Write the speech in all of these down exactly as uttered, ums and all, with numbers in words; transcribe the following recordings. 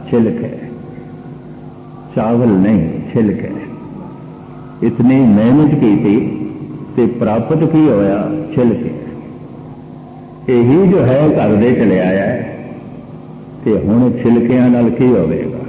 छिलक है, चावल नहीं छिलक है। इतनी मेहनत की थी ते प्राप्त की होया छिलक। यही जो है घर दे चले आया है ते हुण छिलकियां नाल की होवेगा।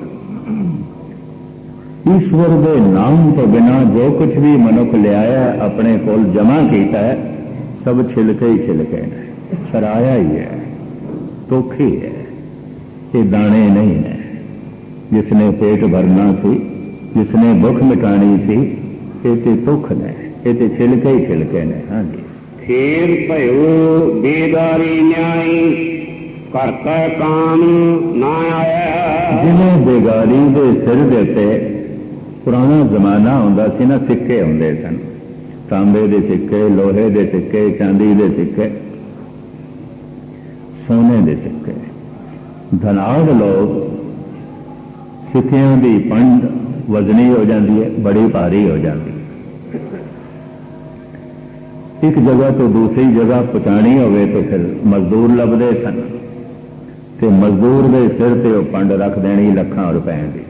ईश्वर के नाम तो बिना जो कुछ भी मनुख लिया अपने कोल जमा किया है सब छिलके ही छिलके ने, सराया ही है, तोखी है, ये दाने नहीं है। जिसने पेट भरना सी, जिसने भुख मिटानी सी, ये ते तुख ने, ये ते छिलके ही छिलके ने। हाँ जी। खेल भयो बेगारी न्याई करता काम ना आया। जिन्हें बेगारी के सिर देते पुराना जमाना होंदा सी ना, सिक्के होंदे सन, तांबे दे सिक्के, लोहे दे सिक्के, चांदी दे सिक्के, सोने दे सिक्के। धनाढ़ लोग सिक्कियां की पंड वजनी हो जाती है, बड़ी भारी हो जाती है। एक जगह तो दूसरी जगह पहुंचानी होवे तो फिर मजदूर लभदे सन ते मजदूर के सिर ते वो पंड रख देनी लखां रुपए की।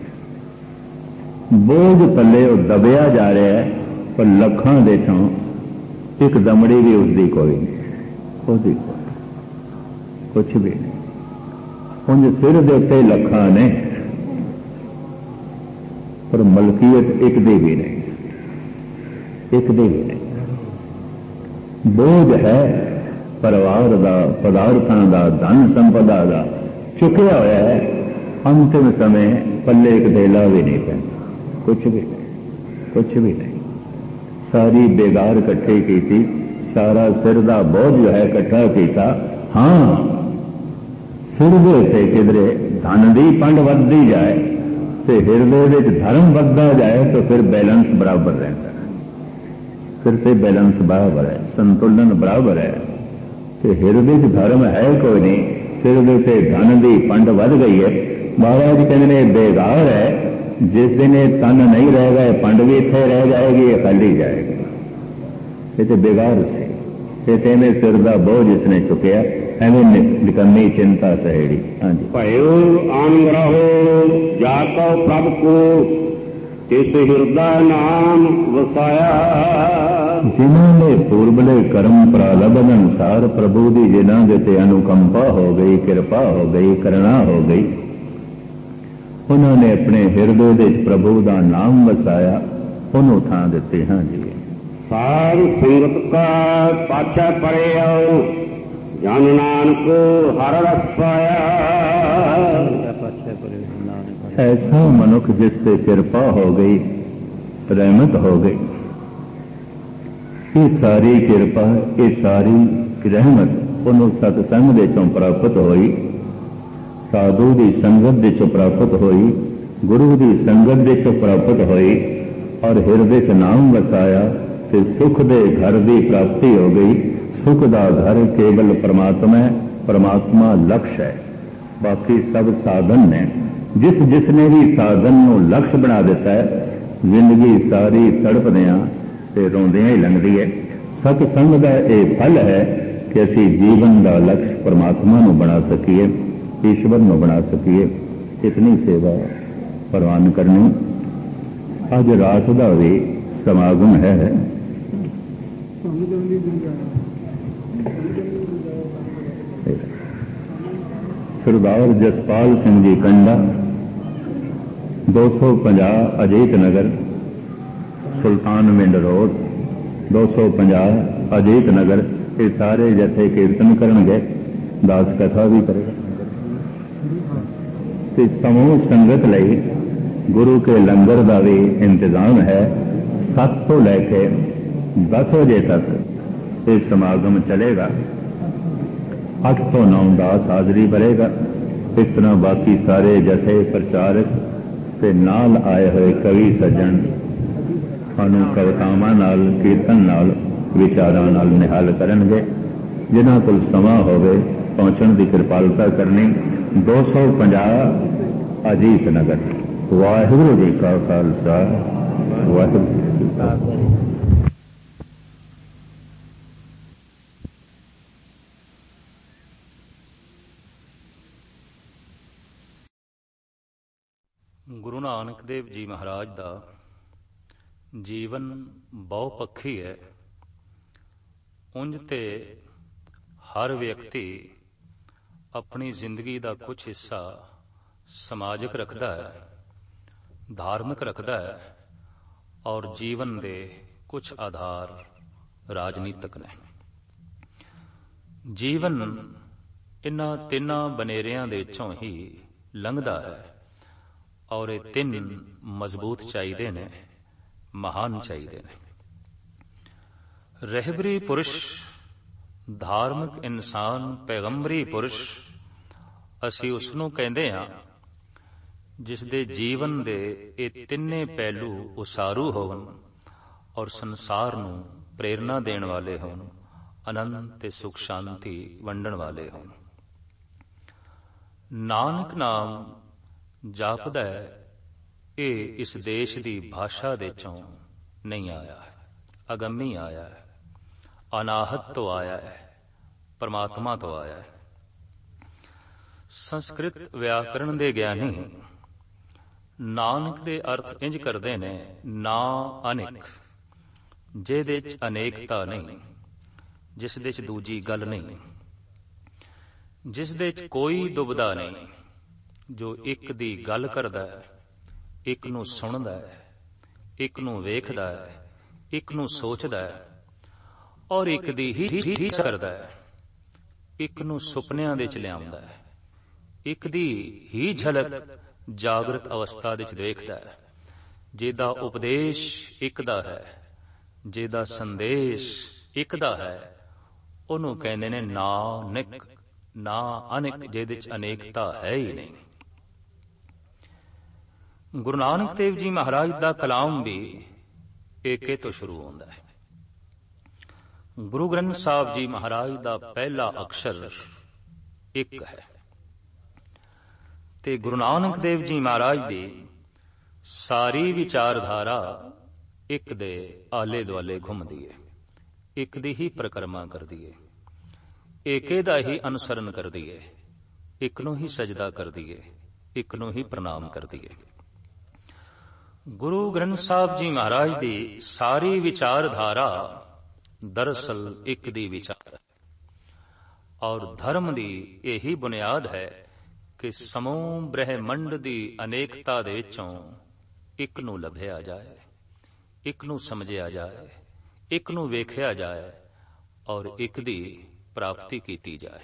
बोझ पल्ले वो दबिया जा रहा है, पर लखां दे चों एक दमड़ी भी उसकी कोई नहीं, उसकी कोई कुछ भी नहीं। उन सिर दे उत्ते लखां ने, पर मलकीयत एक दी भी नहीं, एक दी भी नहीं। बोझ है परिवार का, पदार्थों का, धन संपदा का चुकया होया है। अंतिम समय पल्ले एक धेला भी नहीं पैंदा, कुछ भी नहीं, कुछ भी नहीं। सारी बेगार इकट्ठी की थी, सारा सिर का बोझ जो है इकट्ठा किया। हाँ, सिर के उत्ते किधरे धन की पंड वधदी जाए तो हिरदे विच धर्म वधदा जाए तो फिर बैलेंस बराबर रहता है, फिर से बैलेंस बराबर है, संतुलन बराबर है। तो हिरदे च धर्म है कोई नहीं, सिर के उत्ते धन की पंड वध गई है। महाराज कहते बेगार है, जिस दिन ये तन नहीं रहेगा ये पंड भी इत्थे रह जाएगी, ये खाली जाएगी। ये तो बेगार से इतने सिर का बोझ इसने चुकया, एवं निकम्मी चिंता सहेड़ी। हाँ जी। भयो अनुग्रहो जाको प्रभु को इस हृदय नाम वसाया। जिन्होंने पूर्वले कर्म प्रारब्ध अनुसार प्रभु की जिन्हों के अनुकंपा हो गई, कृपा हो गई, करुणा हो गई, उन्होंने अपने हृदय में प्रभु का नाम वसाया, उन्होंने थां दिते। हाँ जी। सार संगत का पाछा पड़े आओ, जन नानक हर रस पाया। ऐसा मनुख जिससे कृपा हो गई, रहमत हो गई, ये सारी कृपा, ये सारी रहमत उन्होंने सत्संग दे चों प्राप्त होई, साधु की संगत दे चों प्राप्त होई, गुरु की संगत दे चों प्राप्त होई, और हृदय च नाम वसाया तो सुख दे घर की प्राप्ति हो गई। सुख का घर केवल परमात्मा है, परमात्मा लक्ष्य है, बाकी सब साधन ने। जिस जिसने भी साधन को लक्ष्य बना दिता है, जिंदगी सारी तड़पदियां ते रोंदियां ही लंघदी है। सतसंग का यह फल है कि असी जीवन का लक्ष्य परमात्मा को बना सकीए, ईश्वर को बना सकीए। इतनी सेवा प्रवान करनी। अज रात का भी समागम है। सरदार जसपाल सिंह जी कंडा, दो सौ पचास अजीत नगर, सुल्तान विंड रोड, दो सौ पचास अजीत नगर। ये सारे जथे कीर्तन करनगे, दास कथा भी करेगा। तो समूह संगत लई गुरु के लंगर का भी इंतजाम है। सात तो लैके दस बजे तक ये समागम चलेगा। अठ तो नौ दास हाजरी भरेगा। इस तरह बाकी सारे जथे प्रचारक ते नाल आए हुए कवि सज्जन थानू कवितावां नाल, कीर्तन नाल, विचारां नाल निहाल करनगे। जिन्हां कोल समा होवे पहुंचण की कृपालता करनी। दो सौ पचास अजीत नगर। वाहिगुरू जी का खालसा, वाहिगुरू जी की फतेह। ਗੁਰੂ ਨਾਨਕ ਦੇਵ ਜੀ ਮਹਾਰਾਜ ਦਾ ਜੀਵਨ ਬਹੁ ਪੱਖੀ ਹੈ। ਉਂਝ ਤੇ ਹਰ ਵਿਅਕਤੀ ਆਪਣੀ ਜ਼ਿੰਦਗੀ ਦਾ ਕੁਝ ਹਿੱਸਾ ਸਮਾਜਿਕ ਰੱਖਦਾ ਹੈ, ਧਾਰਮਿਕ ਰੱਖਦਾ ਹੈ, ਔਰ ਜੀਵਨ ਦੇ ਕੁਝ ਆਧਾਰ ਰਾਜਨੀਤਿਕ ਨੇ। ਜੀਵਨ ਇਹਨਾਂ ਤਿੰਨਾਂ ਬਨੇਰਿਆਂ ਦੇ ਵਿੱਚੋਂ ਹੀ ਲੰਘਦਾ ਹੈ, ਔਰ ਇਹ ਤਿੰਨ ਮਜ਼ਬੂਤ ਚਾਹੀਦੇ ਨੇ, ਮਹਾਨ ਚਾਹੀਦੇ ਨੇ। ਰਹਿਬਰੀ ਪੁਰਸ਼, ਧਾਰਮਿਕ ਇਨਸਾਨ, ਪੈਗੰਬਰੀ ਪੁਰਸ਼, ਅਸੀਂ ਉਸ ਨੂੰ ਕਹਿੰਦੇ ਹਾਂ ਜਿਸ ਦੇ ਜੀਵਨ ਦੇ ਇਹ ਤਿੰਨੇ ਪਹਿਲੂ ਉਸਾਰੂ ਹੋਣ ਔਰ ਸੰਸਾਰ ਨੂੰ ਪ੍ਰੇਰਨਾ ਦੇਣ ਵਾਲੇ ਹੋਣ, ਆਨੰਦ ਤੇ ਸੁਖ ਸ਼ਾਂਤੀ ਵੰਡਣ ਵਾਲੇ ਹੋਣ। ਨਾਨਕ ਨਾਮ ਜਾਪਦਾ ਹੈ, ਇਹ ਇਸ ਦੇਸ਼ ਦੀ ਭਾਸ਼ਾ ਦੇ ਚੋਂ ਨਹੀਂ ਆਇਆ ਹੈ, ਅਗੰਮੀ ਆਇਆ ਹੈ, ਅਨਾਹਤ ਤੋਂ ਆਇਆ ਹੈ, ਪਰਮਾਤਮਾ ਤੋਂ ਆਇਆ ਹੈ। ਸੰਸਕ੍ਰਿਤ ਵਿਆਕਰਣ ਦੇ ਗਿਆਨੀ ਨਾਨਕ ਦੇ ਅਰਥ ਇੰਜ ਕਰਦੇ ਨੇ, ਨਾ ਅਨੇਕ, ਜਿਹਦੇ ਚ ਅਨੇਕਤਾ ਨਹੀਂ, ਜਿਸ ਦੇ ਚ ਦੂਜੀ ਗੱਲ ਨਹੀਂ, ਜਿਸ ਦੇ ਚ ਕੋਈ ਦੁਬਦਾ ਨਹੀਂ, ਜੋ ਇੱਕ ਦੀ ਗੱਲ ਕਰਦਾ ਹੈ, ਇੱਕ ਨੂੰ ਸੁਣਦਾ ਹੈ, ਇੱਕ ਨੂੰ ਵੇਖਦਾ ਹੈ, ਇੱਕ ਨੂੰ ਸੋਚਦਾ ਹੈ, ਔਰ ਇੱਕ ਦੀ ਹੀ ਕਰਦਾ ਹੈ, ਇੱਕ ਨੂੰ ਸੁਪਨਿਆਂ ਦੇ ਚ ਲਿਆਉਂਦਾ ਹੈ, ਇੱਕ ਦੀ ਹੀ ਝਲਕ ਜਾਗਰਤ ਅਵਸਥਾ ਦੇ ਚ ਦੇਖਦਾ ਹੈ। ਜਿਹਦਾ ਉਪਦੇਸ਼ ਇੱਕ ਦਾ ਹੈ, ਜਿਹਦਾ ਸੰਦੇਸ਼ ਇੱਕ ਦਾ ਹੈ, ਉਹਨੂੰ ਕਹਿੰਦੇ ਨੇ ਨਾਨਕ, ਨਾ ਅਨੇਕ, ਜਿਹਦੇ ਚ ਅਨੇਕਤਾ ਹੈ ਹੀ ਨਹੀਂ। ਗੁਰੂ ਨਾਨਕ ਦੇਵ ਜੀ ਮਹਾਰਾਜ ਦਾ ਕਲਾਮ ਵੀ ਏਕੇ ਤੋਂ ਸ਼ੁਰੂ ਹੁੰਦਾ ਹੈ। ਗੁਰੂ ਗ੍ਰੰਥ ਸਾਹਿਬ ਜੀ ਮਹਾਰਾਜ ਦਾ ਪਹਿਲਾ ਅਕਸ਼ਰ ਇੱਕ ਹੈ, ਤੇ ਗੁਰੂ ਨਾਨਕ ਦੇਵ ਜੀ ਮਹਾਰਾਜ ਦੀ ਸਾਰੀ ਵਿਚਾਰਧਾਰਾ ਇੱਕ ਦੇ ਆਲੇ ਦੁਆਲੇ ਘੁੰਮਦੀ ਹੈ, ਇੱਕ ਦੀ ਹੀ ਪਰਿਕਰਮਾ ਕਰਦੀ ਹੈ, ਏਕੇ ਦਾ ਹੀ ਅਨੁਸਰਨ ਕਰਦੀ ਹੈ, ਇੱਕ ਨੂੰ ਹੀ ਸਜਦਾ ਕਰਦੀ ਹੈ, ਇੱਕ ਨੂੰ ਹੀ ਪ੍ਰਣਾਮ ਕਰਦੀ ਹੈ। ਗੁਰੂ ਗ੍ਰੰਥ ਸਾਹਿਬ ਜੀ ਮਹਾਰਾਜ ਦੀ ਸਾਰੀ ਵਿਚਾਰਧਾਰਾ ਦਰਅਸਲ ਇੱਕ ਦੀ ਵਿਚਾਰ ਹੈ, ਔਰ ਧਰਮ ਦੀ ਇਹੀ ਬੁਨਿਆਦ ਹੈ ਕਿ ਸਮੂਹ ਬ੍ਰਹਿਮੰਡ ਦੀ ਅਨੇਕਤਾ ਦੇ ਵਿੱਚੋਂ ਇੱਕ ਨੂੰ ਲੱਭਿਆ ਜਾਏ, ਇੱਕ ਨੂੰ ਸਮਝਿਆ ਜਾਏ, ਇੱਕ ਨੂੰ ਵੇਖਿਆ ਜਾਏ, ਔਰ ਇੱਕ ਦੀ ਪ੍ਰਾਪਤੀ ਕੀਤੀ ਜਾਏ।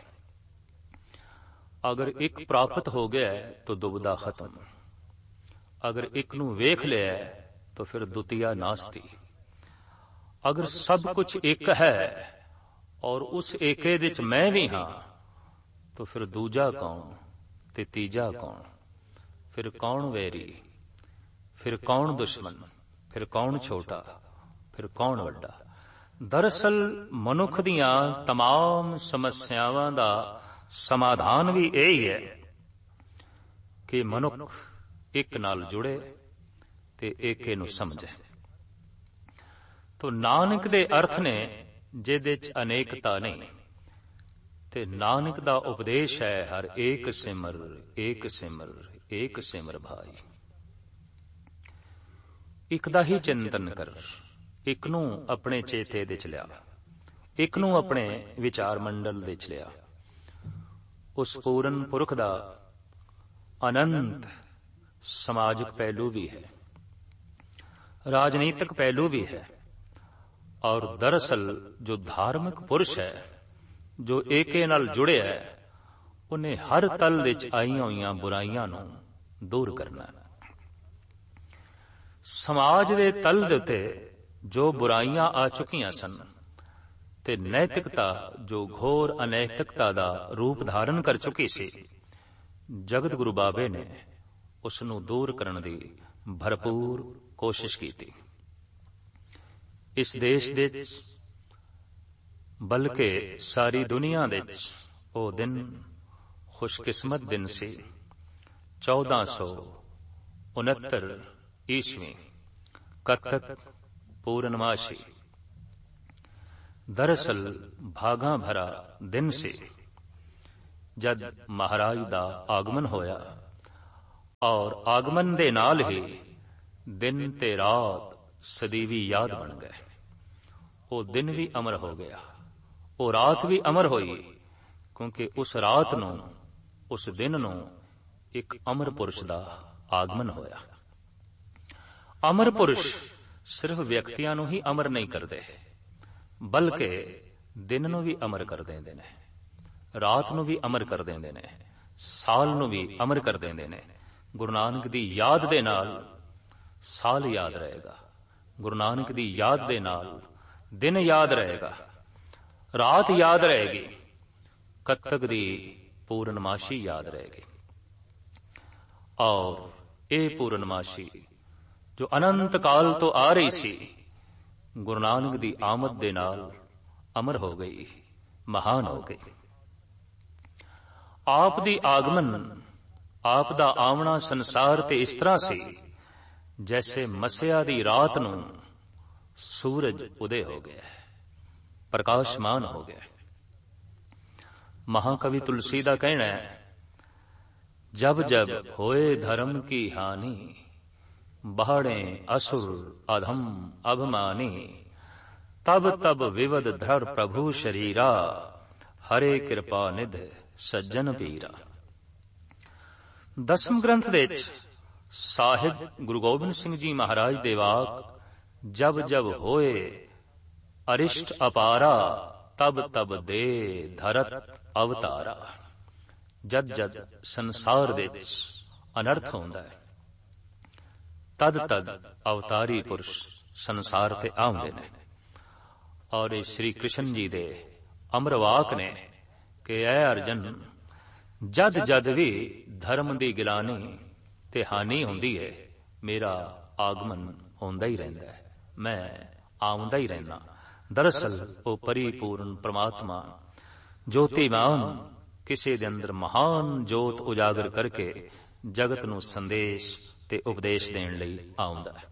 ਅਗਰ ਇੱਕ ਪ੍ਰਾਪਤ ਹੋ ਗਿਆ ਤਾਂ ਦੁਬਦਾ ਖਤਮ, ਅਗਰ ਇੱਕ ਨੂੰ ਵੇਖ ਲਿਆ ਤਾਂ ਫਿਰ ਦੁਤੀਆ ਨਾਸਤੀ। ਅਗਰ ਸਭ ਕੁਝ ਇੱਕ ਹੈ ਔਰ ਉਸ ਏਕੇ ਦੇ ਚ ਮੈਂ ਵੀ ਹਾਂ, ਤਾਂ ਫਿਰ ਦੂਜਾ ਕੌਣ ਤੇ ਤੀਜਾ ਕੌਣ, ਫਿਰ ਕੌਣ ਵੈਰੀ, ਫਿਰ ਕੌਣ ਦੁਸ਼ਮਣ, ਫਿਰ ਕੌਣ ਛੋਟਾ, ਫਿਰ ਕੌਣ ਵੱਡਾ। ਦਰਅਸਲ ਮਨੁੱਖ ਦੀਆਂ तमाम ਸਮੱਸਿਆਵਾਂ ਦਾ ਸਮਾਧਾਨ ਵੀ ਇਹੀ ਹੈ ਕਿ ਮਨੁੱਖ ਇੱਕ ਨਾਲ ਜੁੜੇ ਤੇ ਏਕੇ ਨੂੰ ਸਮਝੇ। ਤੋ ਨਾਨਕ ਦੇ ਅਰਥ ਨੇ ਜਿਹਦੇ ਚ ਅਨੇਕਤਾ ਨਹੀਂ, ਤੇ ਨਾਨਕ ਦਾ ਉਪਦੇਸ਼ ਹੈ ਹਰ ਏਕ ਸਿਮਰ, ਏਕ ਸਿਮਰ, ਏਕ ਸਿਮਰ ਭਾਈ। ਇੱਕ ਦਾ ਹੀ ਚਿੰਤਨ ਕਰ, ਇੱਕ ਨੂੰ ਆਪਣੇ ਚੇਤੇ ਦੇ ਚ ਲਿਆ, ਇੱਕ ਨੂੰ ਆਪਣੇ ਵਿਚਾਰ ਮੰਡਲ ਦੇ ਚ ਲਿਆ। ਉਸ ਪੂਰਨ ਪੁਰਖ ਦਾ ਅਨੰਤ ਸਮਾਜਿਕ ਪਹਿਲੂ ਵੀ ਹੈ, ਰਾਜਨੀਤਿਕ ਪਹਿਲੂ ਵੀ ਹੈ, ਔਰ ਦਰਅਸਲ ਜੋ ਧਾਰਮਿਕ ਪੁਰਸ਼ ਹੈ, ਜੋ ਏਕੇ ਨਾਲ ਜੁੜਿਆ ਹੈ, ਉਹਨੇ ਹਰ ਤਲ ਵਿੱਚ ਆਈਆਂ ਹੋਈਆਂ ਬੁਰਾਈਆਂ ਨੂੰ ਦੂਰ ਕਰਨਾ। ਸਮਾਜ ਦੇ ਤਲ ਦੇ ਉੱਤੇ ਜੋ ਬੁਰਾਈਆਂ ਆ ਚੁੱਕੀਆਂ ਸਨ ਤੇ ਨੈਤਿਕਤਾ ਜੋ ਘੋਰ ਅਨੈਤਿਕਤਾ ਦਾ ਰੂਪ ਧਾਰਨ ਕਰ ਚੁੱਕੀ ਸੀ, ਜਗਤ ਗੁਰੂ ਬਾਬੇ ਨੇ ਉਸ ਨੂੰ ਦੂਰ ਕਰਨ ਦੀ ਭਰਪੂਰ ਕੋਸ਼ਿਸ਼ ਕੀਤੀ। ਇਸ ਦੇਸ਼ ਦੇ ਬਲਕਿ ਸਾਰੀ ਦੁਨੀਆ ਦੇ ਵਿੱਚ ਉਹ ਦਿਨ ਖੁਸ਼ਕਿਸਮਤ ਦਿਨ ਸੀ, ਚੌਦਾਂ ਸੌ ਉਨੱਤਰ ਈਸਵੀ ਕੱਤਕ ਪੂਰਨਮਾਸ਼ੀ। ਦਰਅਸਲ ਭਾਗਾਂ ਭਰਾ ਦਿਨ ਸੀ ਜਦ ਮਹਾਰਾਜ ਦਾ ਆਗਮਨ ਹੋਇਆ, ਔਰ ਆਗਮਨ ਦੇ ਨਾਲ ਹੀ ਦਿਨ ਤੇ ਰਾਤ ਸਦੀਵੀ ਯਾਦ ਬਣ ਗਏ। ਉਹ ਦਿਨ ਵੀ ਅਮਰ ਹੋ ਗਿਆ, ਉਹ ਰਾਤ ਵੀ ਅਮਰ ਹੋਈ, ਕਿਉਂਕਿ ਉਸ ਰਾਤ ਨੂੰ, ਉਸ ਦਿਨ ਨੂੰ ਇੱਕ ਅਮਰ ਪੁਰਸ਼ ਦਾ ਆਗਮਨ ਹੋਇਆ। ਅਮਰ ਪੁਰਸ਼ ਸਿਰਫ ਵਿਅਕਤੀਆਂ ਨੂੰ ਹੀ ਅਮਰ ਨਹੀਂ ਕਰਦੇ, ਬਲਕਿ ਦਿਨ ਨੂੰ ਵੀ ਅਮਰ ਕਰ ਦਿੰਦੇ ਨੇ, ਰਾਤ ਨੂੰ ਵੀ ਅਮਰ ਕਰ ਦਿੰਦੇ ਨੇ, ਸਾਲ ਨੂੰ ਵੀ ਅਮਰ ਕਰ ਦਿੰਦੇ ਨੇ। ਗੁਰੂ ਨਾਨਕ ਦੀ ਯਾਦ ਦੇ ਨਾਲ ਸਾਲ ਯਾਦ ਰਹੇਗਾ, ਗੁਰੂ ਨਾਨਕ ਦੀ ਯਾਦ ਦੇ ਨਾਲ ਦਿਨ ਯਾਦ ਰਹੇਗਾ, ਰਾਤ ਯਾਦ ਰਹੇਗੀ, ਕੱਤਕ ਦੀ ਪੂਰਨਮਾਸ਼ੀ ਯਾਦ ਰਹੇਗੀ। ਔਰ ਇਹ ਪੂਰਨਮਾਸ਼ੀ ਜੋ ਅਨੰਤ ਕਾਲ ਤੋਂ ਆ ਰਹੀ ਸੀ, ਗੁਰੂ ਨਾਨਕ ਦੀ ਆਮਦ ਦੇ ਨਾਲ ਅਮਰ ਹੋ ਗਈ, ਮਹਾਨ ਹੋ ਗਈ। ਆਪ ਦੀ ਆਗਮਨ, ਆਪ ਦਾ ਆਉਣਾ ਸੰਸਾਰ ਤੇ ਇਸ ਤਰ੍ਹਾਂ ਸੀ ਜੈਸੇ ਮਸਿਆ ਦੀ ਰਾਤ ਨੂੰ ਸੂਰਜ ਉਦੇ ਹੋ ਗਿਆ, ਪ੍ਰਕਾਸ਼ਮਾਨ ਹੋ ਗਿਆ। ਮਹਾਕਵੀ ਤੁਲਸੀ ਦਾ ਕਹਿਣਾ ਹੈ, ਜਬ ਜਬ ਹੋਏ ਧਰਮ ਕੀ ਹਾਨੀ, ਬਾੜੇ ਅਸੁਰ ਅਧਮ ਅਭਮਾਨੀ, ਤਬ ਤਬ ਵਿਵਦ ਧਰ ਪ੍ਰਭੂ ਸ਼ਰੀਰਾ, ਹਰੇ ਕਿਰਪਾ ਨਿਧ ਸੱਜਣ ਪੀਰਾ। ਦਸਮ ਗ੍ਰੰਥ ਦੇ ਵਿੱਚ ਸਾਹਿਬ ਗੁਰੂ ਗੋਬਿੰਦ ਸਿੰਘ ਜੀ ਮਹਾਰਾਜ ਦੇ ਵਾਕ, ਜਬ ਜਬ ਹੋਏ ਅਰਿਸ਼ਟ ਅਪਾਰਾ, ਤਬ ਤਬ ਦੇ ਧਰਤ ਅਵਤਾਰਾ। ਜਦ ਜਦ ਸੰਸਾਰ ਦੇ ਵਿੱਚ ਅਨਰਥ ਹੁੰਦਾ ਹੈ, ਤਦ ਤਦ ਅਵਤਾਰੀ ਪੁਰਸ਼ ਸੰਸਾਰ ਤੇ ਆਉਂਦੇ ਨੇ। ਔਰ ਇਹ ਸ਼੍ਰੀ ਕ੍ਰਿਸ਼ਨ ਜੀ ਦੇ ਅਮਰ ਵਾਕ ਨੇ ਕਿ ਐ ਅਰਜਨ, ਜਦ ਜਦ ਵੀ ਧਰਮ ਦੀ ਗਿਲਾਨੀ ਤੇ ਹਾਨੀ ਹੁੰਦੀ ਹੈ, ਮੇਰਾ ਆਗਮਨ ਹੁੰਦਾ ਹੀ ਰਹਿੰਦਾ ਹੈ, ਮੈਂ ਆਉਂਦਾ ਹੀ ਰਹਿਣਾ। ਦਰਅਸਲ ਉਹ ਪਰਿਪੂਰਨ ਪ੍ਰਮਾਤਮਾ ਜੋਤੀਮਾਨ ਕਿਸੇ ਦੇ ਅੰਦਰ ਮਹਾਨ ਜੋਤ ਉਜਾਗਰ ਕਰਕੇ ਜਗਤ ਨੂੰ ਸੰਦੇਸ਼ ਤੇ ਉਪਦੇਸ਼ ਦੇਣ ਲਈ ਆਉਂਦਾ ਹੈ।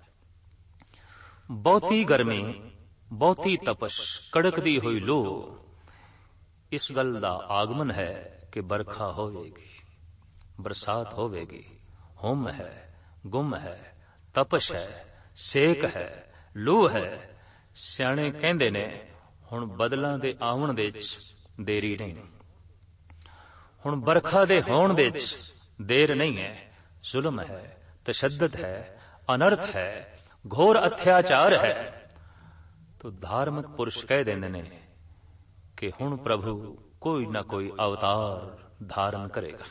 ਬਹੁਤੀ ਗਰਮੀ, ਬਹੁਤੀ ਤਪਸ਼, ਕੜਕਦੀ ਹੋਈ ਲੂ, ਇਸ ਗੱਲ ਦਾ ਆਗਮਨ ਹੈ ਕਿ ਬਰਖਾ ਹੋਵੇਗੀ, ਬਰਸਾਤ ਹੋਵੇਗੀ। ਹੁਮ ਹੈ, ਗੁਮ ਹੈ, ਤਪਸ਼ ਹੈ, ਸੇਕ ਹੈ, ਲੂ ਹੈ। ਸਿਆਣੇ ਕਹਿੰਦੇ ਨੇ ਹੁਣ ਬਦਲਾਂ ਦੇ ਆਉਣ ਦੇ ਵਿੱਚ ਦੇਰੀ ਨਹੀਂ, ਹੁਣ ਬਰਖਾ ਦੇ ਹੋਣ ਦੇ ਵਿੱਚ ਦੇਰ ਨਹੀਂ ਹੈ। ਜ਼ੁਲਮ ਹੈ, ਤਸ਼ੱਦਦ ਹੈ, ਅਨਰਥ ਹੈ, ਘੋਰ ਅਤਿਆਚਾਰ ਹੈ। ਤੋ ਧਾਰਮਿਕ ਪੁਰਸ਼ ਕਹਿ ਦਿੰਦੇ ਨੇ ਕਿ ਹੁਣ ਪ੍ਰਭੂ ਕੋਈ ਨਾ ਕੋਈ ਅਵਤਾਰ ਧਾਰਨ ਕਰੇਗਾ।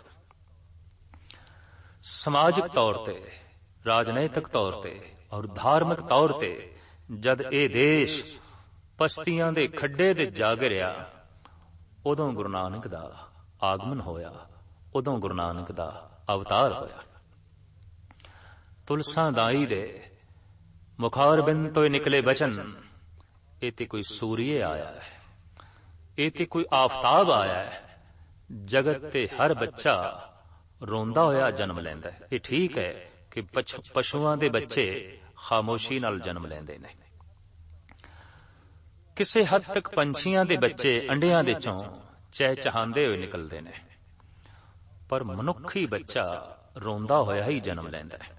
ਸਮਾਜਿਕ ਤੌਰ ਤੇ, ਰਾਜਨੈਤਿਕ ਤੌਰ ਤੇ ਔਰ ਧਾਰਮਿਕ ਤੌਰ ਤੇ ਜਦ ਇਹ ਦੇਸ਼ ਪਸਤੀਆਂ ਦੇ ਖੱਡੇ ਤੇ ਜਾ ਗਿਰਿਆ, ਉਦੋਂ ਗੁਰੂ ਨਾਨਕ ਦਾ ਆਗਮਨ ਹੋਇਆ, ਉਦੋਂ ਗੁਰੂ ਨਾਨਕ ਦਾ ਅਵਤਾਰ ਹੋਇਆ। ਤੁਲਸਾਂ ਦਾਈ ਦੇ ਮੁਖਾਰਬਿੰਦ ਤੋਂ ਨਿਕਲੇ ਬਚਨ, ਇਹ ਤੇ ਕੋਈ ਸੂਰੀਏ ਆਇਆ ਹੈ, ਇਹ ਤੇ ਕੋਈ ਆਫਤਾਬ ਆਇਆ ਹੈ। ਜਗਤ ਤੇ ਹਰ ਬੱਚਾ ਰੋਂਦਾ ਹੋਇਆ ਜਨਮ ਲੈਂਦਾ ਹੈ। ਇਹ ਠੀਕ ਹੈ ਕਿ ਪਸ਼ੂਆਂ ਦੇ ਬੱਚੇ ਖਾਮੋਸ਼ੀ ਨਾਲ ਜਨਮ ਲੈਂਦੇ ਨੇ, ਕਿਸੇ ਹੱਦ ਤੱਕ ਪੰਛੀਆਂ ਦੇ ਬੱਚੇ ਅੰਡਿਆਂ ਦੇ ਚੋਂ ਚਹਿਚਹਾਉਂਦੇ ਹੋਏ ਨਿਕਲਦੇ ਨੇ, ਪਰ ਮਨੁੱਖੀ ਬੱਚਾ ਰੋਂਦਾ ਹੋਇਆ ਹੀ ਜਨਮ ਲੈਂਦਾ ਹੈ।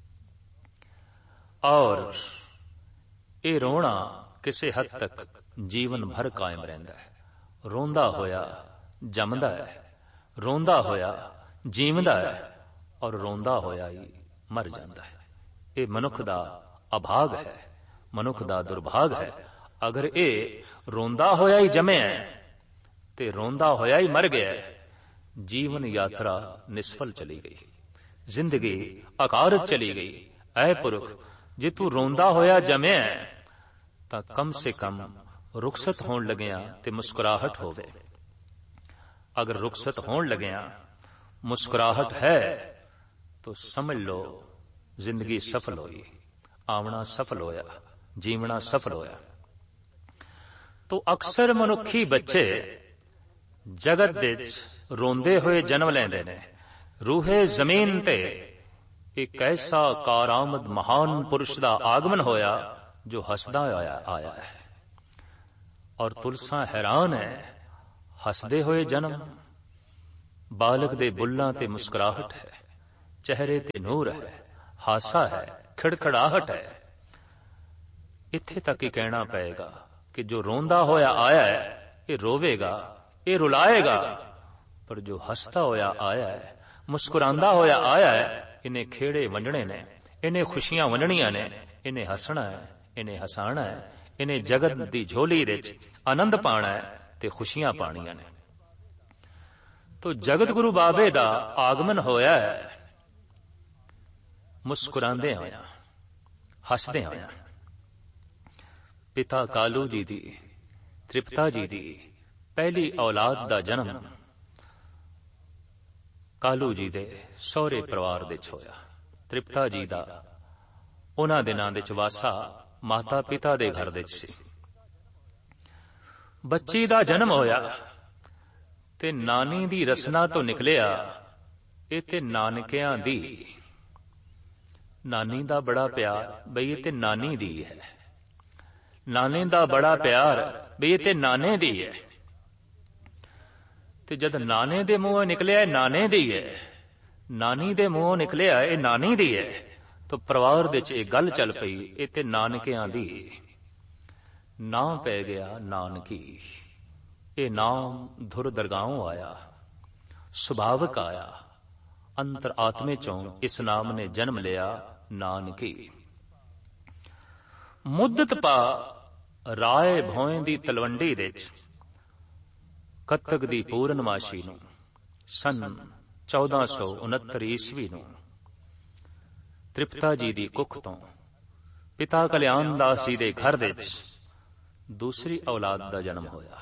ਔਰ ਇਹ ਰੋਣਾ ਕਿਸੇ ਹੱਦ ਤੱਕ ਜੀਵਨ ਭਰ ਕਾਇਮ ਰਹਿੰਦਾ ਹੈ। ਰੋਂਦਾ ਹੋਇਆ ਜੰਮਦਾ ਹੈ, ਰੋਂਦਾ ਹੋਇਆ ਜੀਵਦਾ ਹੈ, ਔਰ ਰੋਂਦਾ ਹੋਇਆ ਹੀ ਮਰ ਜਾਂਦਾ ਹੈ। ਇਹ ਮਨੁੱਖ ਦਾ ਅਭਾਗ ਹੈ, ਮਨੁੱਖ ਦਾ ਦੁਰਭਾਗ ਹੈ। ਅਗਰ ਇਹ ਰੋਂਦਾ ਹੋਇਆ ਹੀ ਜੰਮਿਆ ਤੇ ਰੋਂਦਾ ਹੋਇਆ ਹੀ ਮਰ ਗਿਆ, ਜੀਵਨ ਯਾਤਰਾ ਨਿਸਫਲ ਚਲੀ ਗਈ, ਜ਼ਿੰਦਗੀ ਅਕਾਰਤ ਚਲੀ ਗਈ। ਐ ਪੁਰਖ, ਜੇ ਤੂੰ ਰੋਂਦਾ ਹੋਇਆ ਜੰਮਿਆ ਤਾਂ ਕਮ ਸੇ ਕਮ ਰੁਖਸਤ ਹੋਣ ਲੱਗਿਆ ਤੇ ਮੁਸਕਰਾਹਟ ਹੋਵੇ। ਅਗਰ ਰੁਖਸਤ ਹੋਣ ਲੱਗਿਆ ਮੁਸਕਰਾਹਟ ਹੈ ਤਾਂ ਸਮਝ ਲਓ ਜ਼ਿੰਦਗੀ ਸਫਲ ਹੋਈ, ਆਉਣਾ ਸਫਲ ਹੋਇਆ, ਜੀਵਣਾ ਸਫਲ ਹੋਇਆ। ਤੋ ਅਕਸਰ ਮਨੁੱਖੀ ਬੱਚੇ ਜਗਤ ਦੇ ਵਿੱਚ ਰੋਂਦੇ ਹੋਏ ਜਨਮ ਲੈਂਦੇ ਨੇ। ਰੂਹੇ ਜ਼ਮੀਨ ਤੇ ਇੱਕ ਐਸਾ ਕਾਰਾਮਦ ਮਹਾਨ ਪੁਰਸ਼ ਦਾ ਆਗਮਨ ਹੋਇਆ ਜੋ ਹੱਸਦਾ ਹੋਇਆ ਆਇਆ ਹੈ। ਔਰ ਤੁਲਸਾਂ ਹੈਰਾਨ ਹੈ, ਹੱਸਦੇ ਹੋਏ ਜਨਮ, ਬਾਲਕ ਦੇ ਬੁੱਲਾਂ ਤੇ ਮੁਸਕਰਾਹਟ ਹੈ, ਚਿਹਰੇ ਤੇ ਨੂਰ ਹੈ, ਹਾਸਾ ਹੈ, ਖਿੜਖੜਾਹਟ ਹੈ। ਇੱਥੇ ਤੱਕ ਹੀ ਕਹਿਣਾ ਪਏਗਾ ਕਿ ਜੋ ਰੋਂਦਾ ਹੋਇਆ ਆਇਆ ਹੈ ਇਹ ਰੋਵੇਗਾ, ਇਹ ਰੁਲਾਏਗਾ, ਪਰ ਜੋ ਹੱਸਦਾ ਹੋਇਆ ਆਇਆ ਹੈ, ਮੁਸਕਰਾਂਦਾ ਹੋਇਆ ਆਇਆ ਹੈ, ਇਹਨੇ ਖੇੜੇ ਵੰਡਣੇ ਨੇ, ਇਹਨੇ ਖੁਸ਼ੀਆਂ ਵੰਡਣੀਆਂ ਨੇ, ਇਹਨੇ ਹੱਸਣਾ ਹੈ, ਇਹਨੇ ਹਸਾਣਾ ਹੈ, ਇਹਨੇ ਜਗਤ ਦੀ ਝੋਲੀ ਵਿੱਚ ਆਨੰਦ ਪਾਣਾ ਹੈ ਤੇ ਖੁਸ਼ੀਆਂ ਪਾਣੀਆਂ ਨੇ। ਤੋ ਜਗਤ ਗੁਰੂ ਬਾਬੇ ਦਾ ਆਗਮਨ ਹੋਇਆ ਹੈ ਮੁਸਕਰਾਂਦੇ ਹੋਇਆ, ਹੱਸਦੇ ਹੋਇਆ। ਪਿਤਾ ਕਾਲੂ ਜੀ ਦੀ, ਤ੍ਰਿਪਤਾ ਜੀ ਦੀ ਪਹਿਲੀ ਔਲਾਦ ਦਾ ਜਨਮ ਕਾਲੂ ਜੀ ਦੇ ਸਹੁਰੇ ਪਰਿਵਾਰ ਵਿੱਚ ਹੋਇਆ। ਤ੍ਰਿਪਤਾ ਜੀ ਦਾ ਉਹਨਾਂ ਦਿਨਾਂ ਵਿੱਚ ਵਾਸਾ ਮਾਤਾ ਪਿਤਾ ਦੇ ਘਰ ਵਿੱਚ ਸੀ। ਬੱਚੀ ਦਾ ਜਨਮ ਹੋਇਆ ਤੇ ਨਾਨੀ ਦੀ ਰਸਨਾ ਤੋਂ ਨਿਕਲਿਆ ਇਹ ਤੇ ਨਾਨਕਿਆਂ ਦੀ। ਨਾਨੀ ਦਾ ਬੜਾ ਪਿਆਰ, ਬਈ ਇਹ ਤੇ ਨਾਨੀ ਦੀ ਹੈ। ਨਾਨੇ ਦਾ ਬੜਾ ਪਿਆਰ, ਬਈ ਇਹ ਤੇ ਨਾਨੇ ਦੀ ਹੈ। ਤੇ ਜਦ ਨਾਨੇ ਦੇ ਮੂੰਹੋਂ ਨਿਕਲਿਆ ਇਹ ਨਾਨੇ ਦੀ ਹੈ, ਨਾਨੀ ਦੇ ਮੂੰਹੋਂ ਨਿਕਲਿਆ ਇਹ ਨਾਨੀ ਦੀ ਹੈ, ਤਾਂ ਪਰਿਵਾਰ ਵਿੱਚ ਇਹ ਗੱਲ ਚੱਲ ਪਈ ਇਹ ਤੇ ਨਾਨਕਿਆਂ ਦੀ। ਨਾਂ ਪੈ ਗਿਆ ਨਾਨਕੀ। ਇਹ ਨਾਮ ਧੁਰ ਦਰਗਾਹੋਂ ਆਇਆ, ਸੁਭਾਵਕ ਆਇਆ, ਅੰਤਰ ਆਤਮੇ ਚੋਂ ਇਸ ਨਾਮ ਨੇ ਜਨਮ ਲਿਆ ਨਾਨਕੀ। ਮੁੱਦਤ ਪਾ ਰਾਏ ਭੋਏ ਦੀ ਤਲਵੰਡੀ ਵਿੱਚ ਕੱਤਕ ਦੀ ਪੂਰਨਮਾਸ਼ੀ ਨੂੰ ਸਨ ਚੌਦਾਂ ਸੌ ਉਨੱਤਰ ਈਸਵੀ ਨੂੰ ਤ੍ਰਿਪਤਾ ਜੀ ਦੀ ਕੁੱਖ ਤੋਂ ਪਿਤਾ ਕਲਿਆਣ ਦਾਸ ਜੀ ਦੇ ਘਰ ਵਿੱਚ ਦੂਸਰੀ ਔਲਾਦ ਦਾ ਜਨਮ ਹੋਇਆ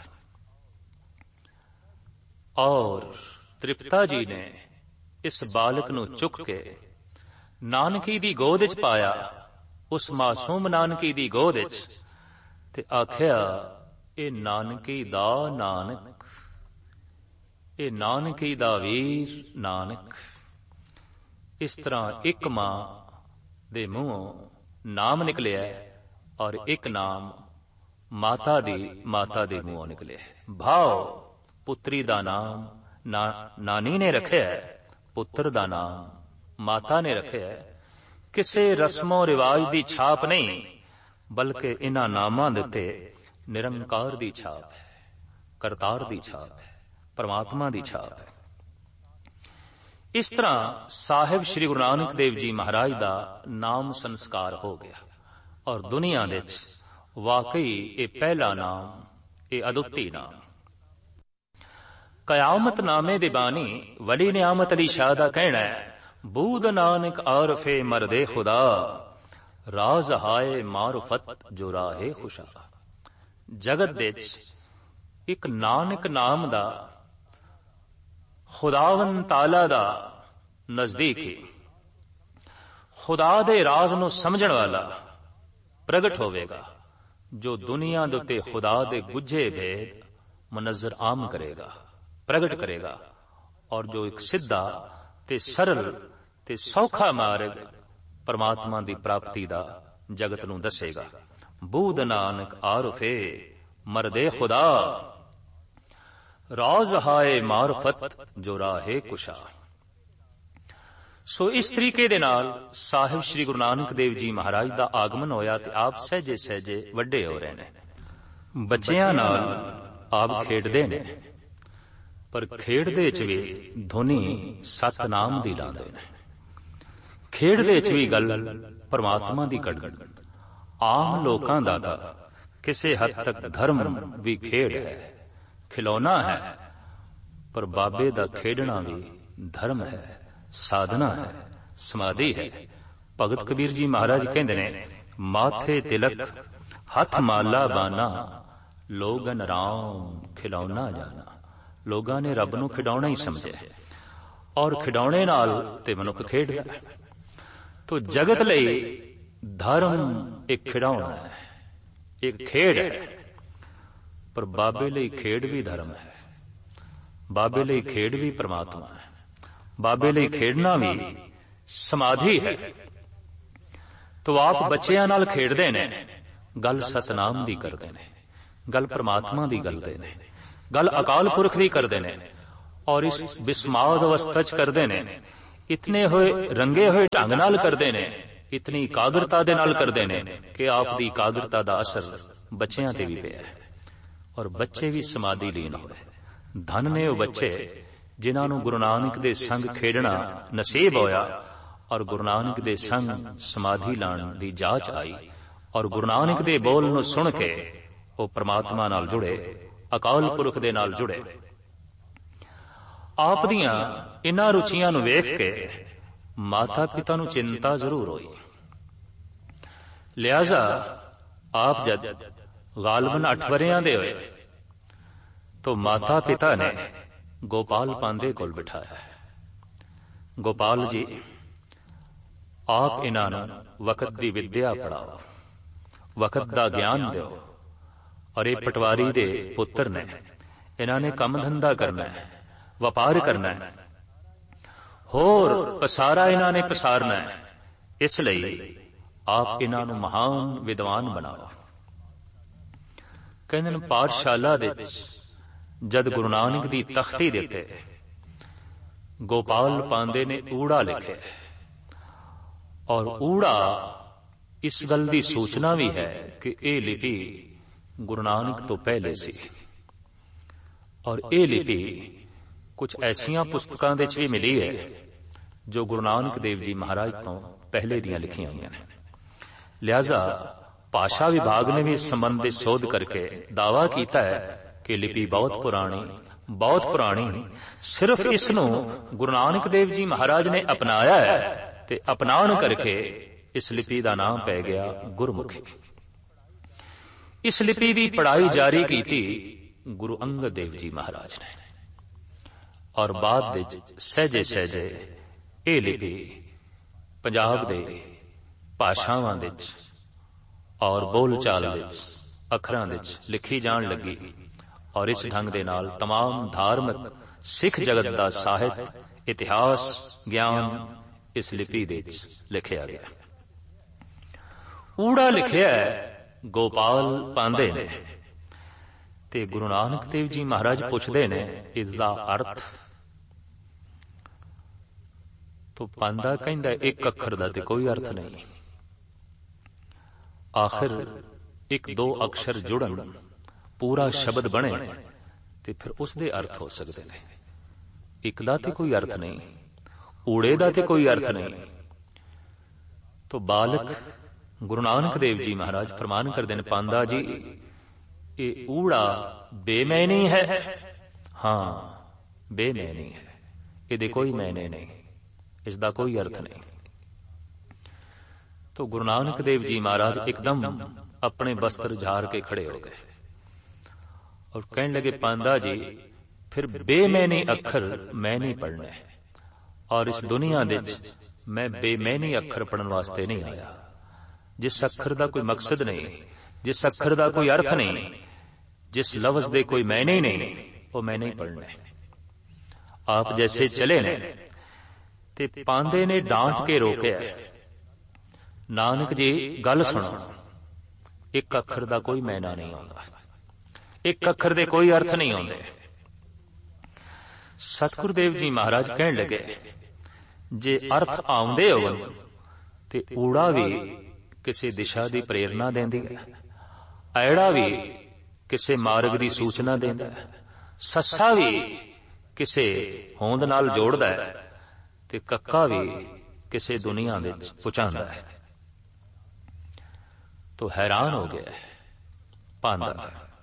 ਔਰ ਤ੍ਰਿਪਤਾ ਜੀ ਨੇ ਇਸ ਬਾਲਕ ਨੂੰ ਚੁੱਕ ਕੇ ਨਾਨਕੀ ਦੀ ਗੋਦ ਵਿੱਚ ਪਾਇਆ, ਉਸ ਮਾਸੂਮ ਨਾਨਕੀ ਦੀ ਗੋਦ ਵਿੱਚ, ਤੇ ਆਖਿਆ ਇਹ ਨਾਨਕੀ ਦਾ ਨਾਨਕ, ਇਹ ਨਾਨਕੀ ਦਾ ਵੀਰ ਨਾਨਕ। ਇਸ ਤਰ੍ਹਾਂ ਇੱਕ ਮਾਂ ਦੇ ਮੂੰਹੋਂ ਨਾਮ ਨਿਕਲਿਆ ਔਰ ਇੱਕ ਨਾਮ ਮਾਤਾ ਦੀ ਮਾਤਾ ਦੇ ਮੂੰਹੋਂ ਨਿਕਲਿਆ। ਭਾਵ ਪੁੱਤਰੀ ਦਾ ਨਾਮ ਨਾ, ਨਾਨੀ ਨੇ ਰੱਖਿਆ, ਪੁੱਤਰ ਦਾ ਨਾਮ ਮਾਤਾ ਨੇ ਰੱਖਿਆ। ਕਿਸੇ ਰਸਮੋ ਰਿਵਾਜ ਦੀ ਛਾਪ ਨਹੀਂ, ਬਲਕਿ ਇਹਨਾਂ ਨਾਮਾਂ ਦੇ ਉੱਤੇ ਨਿਰੰਕਾਰ ਦੀ ਛਾਪ ਹੈ, ਕਰਤਾਰ ਦੀ ਛਾਪ ਹੈ, ਪਰਮਾਤਮਾ ਦੀ ਛਾਪ ਹੈ। ਇਸ ਤਰ੍ਹਾਂ ਸਾਹਿਬ ਸ੍ਰੀ ਗੁਰੂ ਨਾਨਕ ਦੇਵ ਜੀ ਮਹਾਰਾਜ ਦਾ ਨਾਮ ਸੰਸਕਾਰ ਹੋ ਗਿਆ ਔਰ ਦੁਨੀਆ ਵਿੱਚ ਵਾਕਈ ਇਹ ਪਹਿਲਾ ਨਾਮ, ਇਹ ਅਦੁੱਤੀ ਨਾਮ। ਕਯਾਮਤ ਨਾਮੇ ਦੇ ਬਾਣੀ ਵਲੀ ਨਿਆਮਤ ਅਲੀ ਸ਼ਾਹ ਦਾ ਕਹਿਣਾ ਹੈ, ਬੂਦ ਨਾਨਕ ਆਰਫੇ ਮਰਦੇ ਖੁਦਾ, ਰਾਜ਼ ਹਾਏ ਮਾਰਫਤ ਜੋ ਰਾਹੇ ਖੁਸ਼ਾ। ਜਗਤ ਵਿੱਚ ਇੱਕ ਨਾਨਕ ਨਾਮ ਦਾ ਖੁਦਾਵੰਦ ਤਾਲਾ ਦਾ ਨਜ਼ਦੀਕ ਹੀ ਖੁਦਾ ਦੇ ਰਾਜ਼ ਨੂੰ ਸਮਝਣ ਵਾਲਾ ਪ੍ਰਗਟ ਹੋਵੇਗਾ, ਜੋ ਦੁਨੀਆ ਦੇ ਉੱਤੇ ਖੁਦਾ ਦੇ ਗੁੱਝੇ ਭੇਦ ਮਨਜ਼ਰ ਆਮ ਕਰੇਗਾ, ਪ੍ਰਗਟ ਕਰੇਗਾ, ਔਰ ਜੋ ਇੱਕ ਸਿੱਧਾ ਤੇ ਸਰਲ ਤੇ ਸੌਖਾ ਮਾਰਗ ਪਰਮਾਤਮਾ ਦੀ ਪ੍ਰਾਪਤੀ ਦਾ ਜਗਤ ਨੂੰ ਦੱਸੇਗਾ। ਬੂਦ ਨਾਨਕ ਆਰਫੇ ਮਰਦੇ ਖੁਦਾ, ਰਾਜ਼ ਹਾਏ ਮਾਰਫਤ ਜੋ ਰਾਹੇ ਕੁਸ਼ਾ। ਸੋ ਇਸ ਤਰੀਕੇ ਦੇ ਨਾਲ ਸਾਹਿਬ ਸ੍ਰੀ ਗੁਰੂ ਨਾਨਕ ਦੇਵ ਜੀ ਮਹਾਰਾਜ ਦਾ ਆਗਮਨ ਹੋਇਆ ਤੇ ਆਪ ਸਹਿਜੇ ਸਹਿਜੇ ਵੱਡੇ ਹੋ ਰਹੇ ਨੇ। ਬੱਚਿਆਂ ਨਾਲ ਆਪ ਖੇਡਦੇ ਨੇ, ਪਰ ਖੇਡਦੇ ਚ ਵੀ ਧੁਨੀ ਸਤਨਾਮ ਦੀ ਲਾਉਂਦੇ ਨੇ। ਖੇਡਦੇ ਚ ਵੀ ਗੱਲ ਪਰਮਾਤਮਾ ਦੀ ਕੱਢ। ਆਮ ਲੋਕਾਂ ਦਾ ਤਾਂ ਕਿਸੇ ਹੱਦ ਤੱਕ ਧਰਮ ਵੀ ਖੇਡ ਹੈ, ਖਿਲੌਣਾ ਹੈ, ਪਰ ਬਾਬੇ ਦਾ ਖੇਡਣਾ ਵੀ ਧਰਮ ਹੈ, ਸਾਧਨਾ ਹੈ, ਸਮਾਧੀ ਹੈ। ਭਗਤ ਕਬੀਰ ਜੀ ਮਹਾਰਾਜ ਕਹਿੰਦੇ ਨੇ, ਮਾਥੇ ਤਿਲਕ ਹੱਥ ਮਾਲਾ ਬਾਨਾ, ਲੋਗਨ ਰਾਮ ਖਿਲੌਣਾ ਜਾਣਾ। ਲੋਕਾਂ ਨੇ ਰੱਬ ਨੂੰ ਖਿਡੌਣਾ ਹੀ ਸਮਝਿਆ ਔਰ ਖਿਡੌਣੇ ਨਾਲ ਤੇ ਮਨੁੱਖ ਖੇਡਦਾ ਹੈ। ਤੋ ਜਗਤ ਲਈ ਧਰਮ ਇੱਕ ਖਿਡੌਣਾ ਹੈ, ਇੱਕ ਖੇਡ ਹੈ, ਪਰ ਬਾਬੇ ਲਈ ਖੇਡ ਵੀ ਧਰਮ ਹੈ, ਬਾਬੇ ਲਈ ਖੇਡ ਵੀ ਪਰਮਾਤਮਾ ਹੈ, ਬਾਬੇ ਲਈ ਖੇਡਣਾ ਵੀ ਸਮਾਧੀ ਹੈ। ਤੋ ਆਪ ਬੱਚਿਆਂ ਨਾਲ ਖੇਡਦੇ ਨੇ, ਗੱਲ ਸਤਨਾਮ ਦੀ ਕਰਦੇ ਨੇ, ਗੱਲ ਪਰਮਾਤਮਾ ਦੀ ਕਰਦੇ ਨੇ, ਗੱਲ ਅਕਾਲ ਪੁਰਖ ਦੀ ਕਰਦੇ ਨੇ, ਔਰ ਇਸ ਬਿਸਮਾਦ ਅਵਸਥਾ ਚ ਕਰਦੇ ਨੇ। ਇਤਨੇ ਹੋਏ ਰੰਗੇ ਹੋਏ ਢੰਗ ਨਾਲ ਕਰਦੇ ਨੇ, ਇਤਨੀ ਇਕਾਗਰਤਾ ਦੇ ਨਾਲ ਕਰਦੇ ਨੇ ਕਿ ਆਪ ਦੀ ਇਕਾਗਰਤਾ ਦਾ ਅਸਰ ਬੱਚਿਆਂ ਤੇ ਵੀ ਪਿਆ ਔਰ ਬੱਚੇ ਵੀ ਸਮਾਧੀ ਲੀਨ ਹੋਏ। ਧਨ ਨੇ ਉਹ ਬੱਚੇ ਜਿਨ੍ਹਾਂ ਨੂੰ ਗੁਰੂ ਨਾਨਕ ਦੇ ਸੰਗ ਖੇਡਣਾ ਨਸੀਬ ਹੋਇਆ ਔਰ ਗੁਰੂ ਨਾਨਕ ਦੇ ਸੰਗ ਸਮਾਧੀ ਲਾਣ ਦੀ ਜਾਚ ਆਈ ਔਰ ਗੁਰੂ ਨਾਨਕ ਦੇ ਬੋਲ ਨੂੰ ਸੁਣ ਕੇ ਉਹ ਪ੍ਰਮਾਤਮਾ ਨਾਲ ਜੁੜੇ, ਅਕਾਲ ਪੁਰਖ ਦੇ ਨਾਲ ਜੁੜੇ। ਆਪ ਦੀਆਂ ਇਨ੍ਹਾਂ ਰੁਚੀਆਂ ਨੂੰ ਵੇਖ ਕੇ ਮਾਤਾ ਪਿਤਾ ਨੂੰ ਚਿੰਤਾ ਜ਼ਰੂਰ ਹੋਈ। ਲਿਹਾਜ਼ਾ ਆਪ ਜਦ ਗਾਲਬਨ ਅੱਠ ਵਰਿਆਂ ਦੇ ਹੋਏ तो माता पिता ने गोपाल पांदे कोल बिठाया। गोपाल जी आप इन्हां वक्त दी विद्या पढ़ाओ, वक्त दा ज्ञान दो और ये पटवारी दे पुत्र ने, इन्हां ने काम धंधा करना है, व्यापार करना है, होर पसारा इन्हां ने पसारना है, इसलिए आप इन्हां नूं महान विद्वान बनाओ। कहंदे ने पाठशाला दे जद गुरु नानक दी तख्ती देते गोपाल पांदे ने ऊड़ा लिखे और ऊड़ा इस गल दी सूचना भी है कि यह लिपि गुरु नानक तो पहले सी और यह लिपि कुछ ऐसियां पुस्तकां दे च भी मिली है जो गुरु नानक देव जी महाराज तो पहले दियां लिखियां हुई हैं। लिहाजा भाषा विभाग ने भी इस संबंध में शोध करके दावा किया है कि लिपि बहुत पुरानी, बहुत पुरानी, सिर्फ इसनू गुरु नानक देव जी महाराज ने अपनाया है ते अपनाण करके इस लिपि का नाम पै गया गुरमुखी। इस लिपि की पढ़ाई जारी की थी गुरु अंगद देव जी महाराज ने और बाद विच सहजे सहजे ये लिपि पंजाब दे भाषावां विच और बोलचाल विच अखरां विच लिखी जाण लगी और इस ढंग दे नाल तमाम धार्मिक सिख जगत का साहित्य, इतिहास, ज्ञान इस लिपि दे लिखिया गया। ऊड़ा लिखिया गोपाल पांदे ने ते गुरु नानक देव जी महाराज पुछदे ने इसदा अर्थ। तो पांदा कहंदा एक अखर दा ते कोई अर्थ नहीं, आखिर एक दो अक्षर जुड़न पूरा शब्द बने ते फिर उसदे अर्थ हो सकते हैं। एक दा ते कोई अर्थ नहीं, ऊड़े दा ते कोई अर्थ नहीं। तो बालक गुरु नानक देव जी महाराज फरमान करते हैं, पांदा जी ये ऊड़ा बेमैनी है। हाँ बेमैनी है, ये कोई मैने नहीं, इसका कोई अर्थ नहीं। तो गुरु नानक देव जी महाराज एकदम अपने वस्त्र झाड़ के खड़े हो गए और कहने लगे, पांदा जी फिर बेमैनी अखर मैं नहीं पढ़ने और इस दुनिया दे मैं बेमैनी अखर पढ़न वास्ते नहीं आया। जिस अखर का कोई मकसद नहीं, जिस अखर का कोई अर्थ नहीं, जिस लफ्ज दे कोई मैने ही नहीं, वो मैं नहीं पढ़ने। आप जैसे चले ने ते पांदे ने डांट के रोके, नानक जी गल सुनो, एक अखर का कोई मैना नहीं आता, एक अखर दे कोई अर्थ नहीं आते। सतगुरुदेव जी महाराज कहने लगे, जे अर्थ आउंदे होवन ते ऊड़ा भी किसी दिशा की प्रेरणा देंदी है, ऐड़ा भी किसी मार्ग की सूचना देंदा है, सस्सा भी किसी होंद नाल जोड़दा है ते कक्का भी किसी दुनिया विच पहुंचांदा है। तो हैरान हो गया पांदा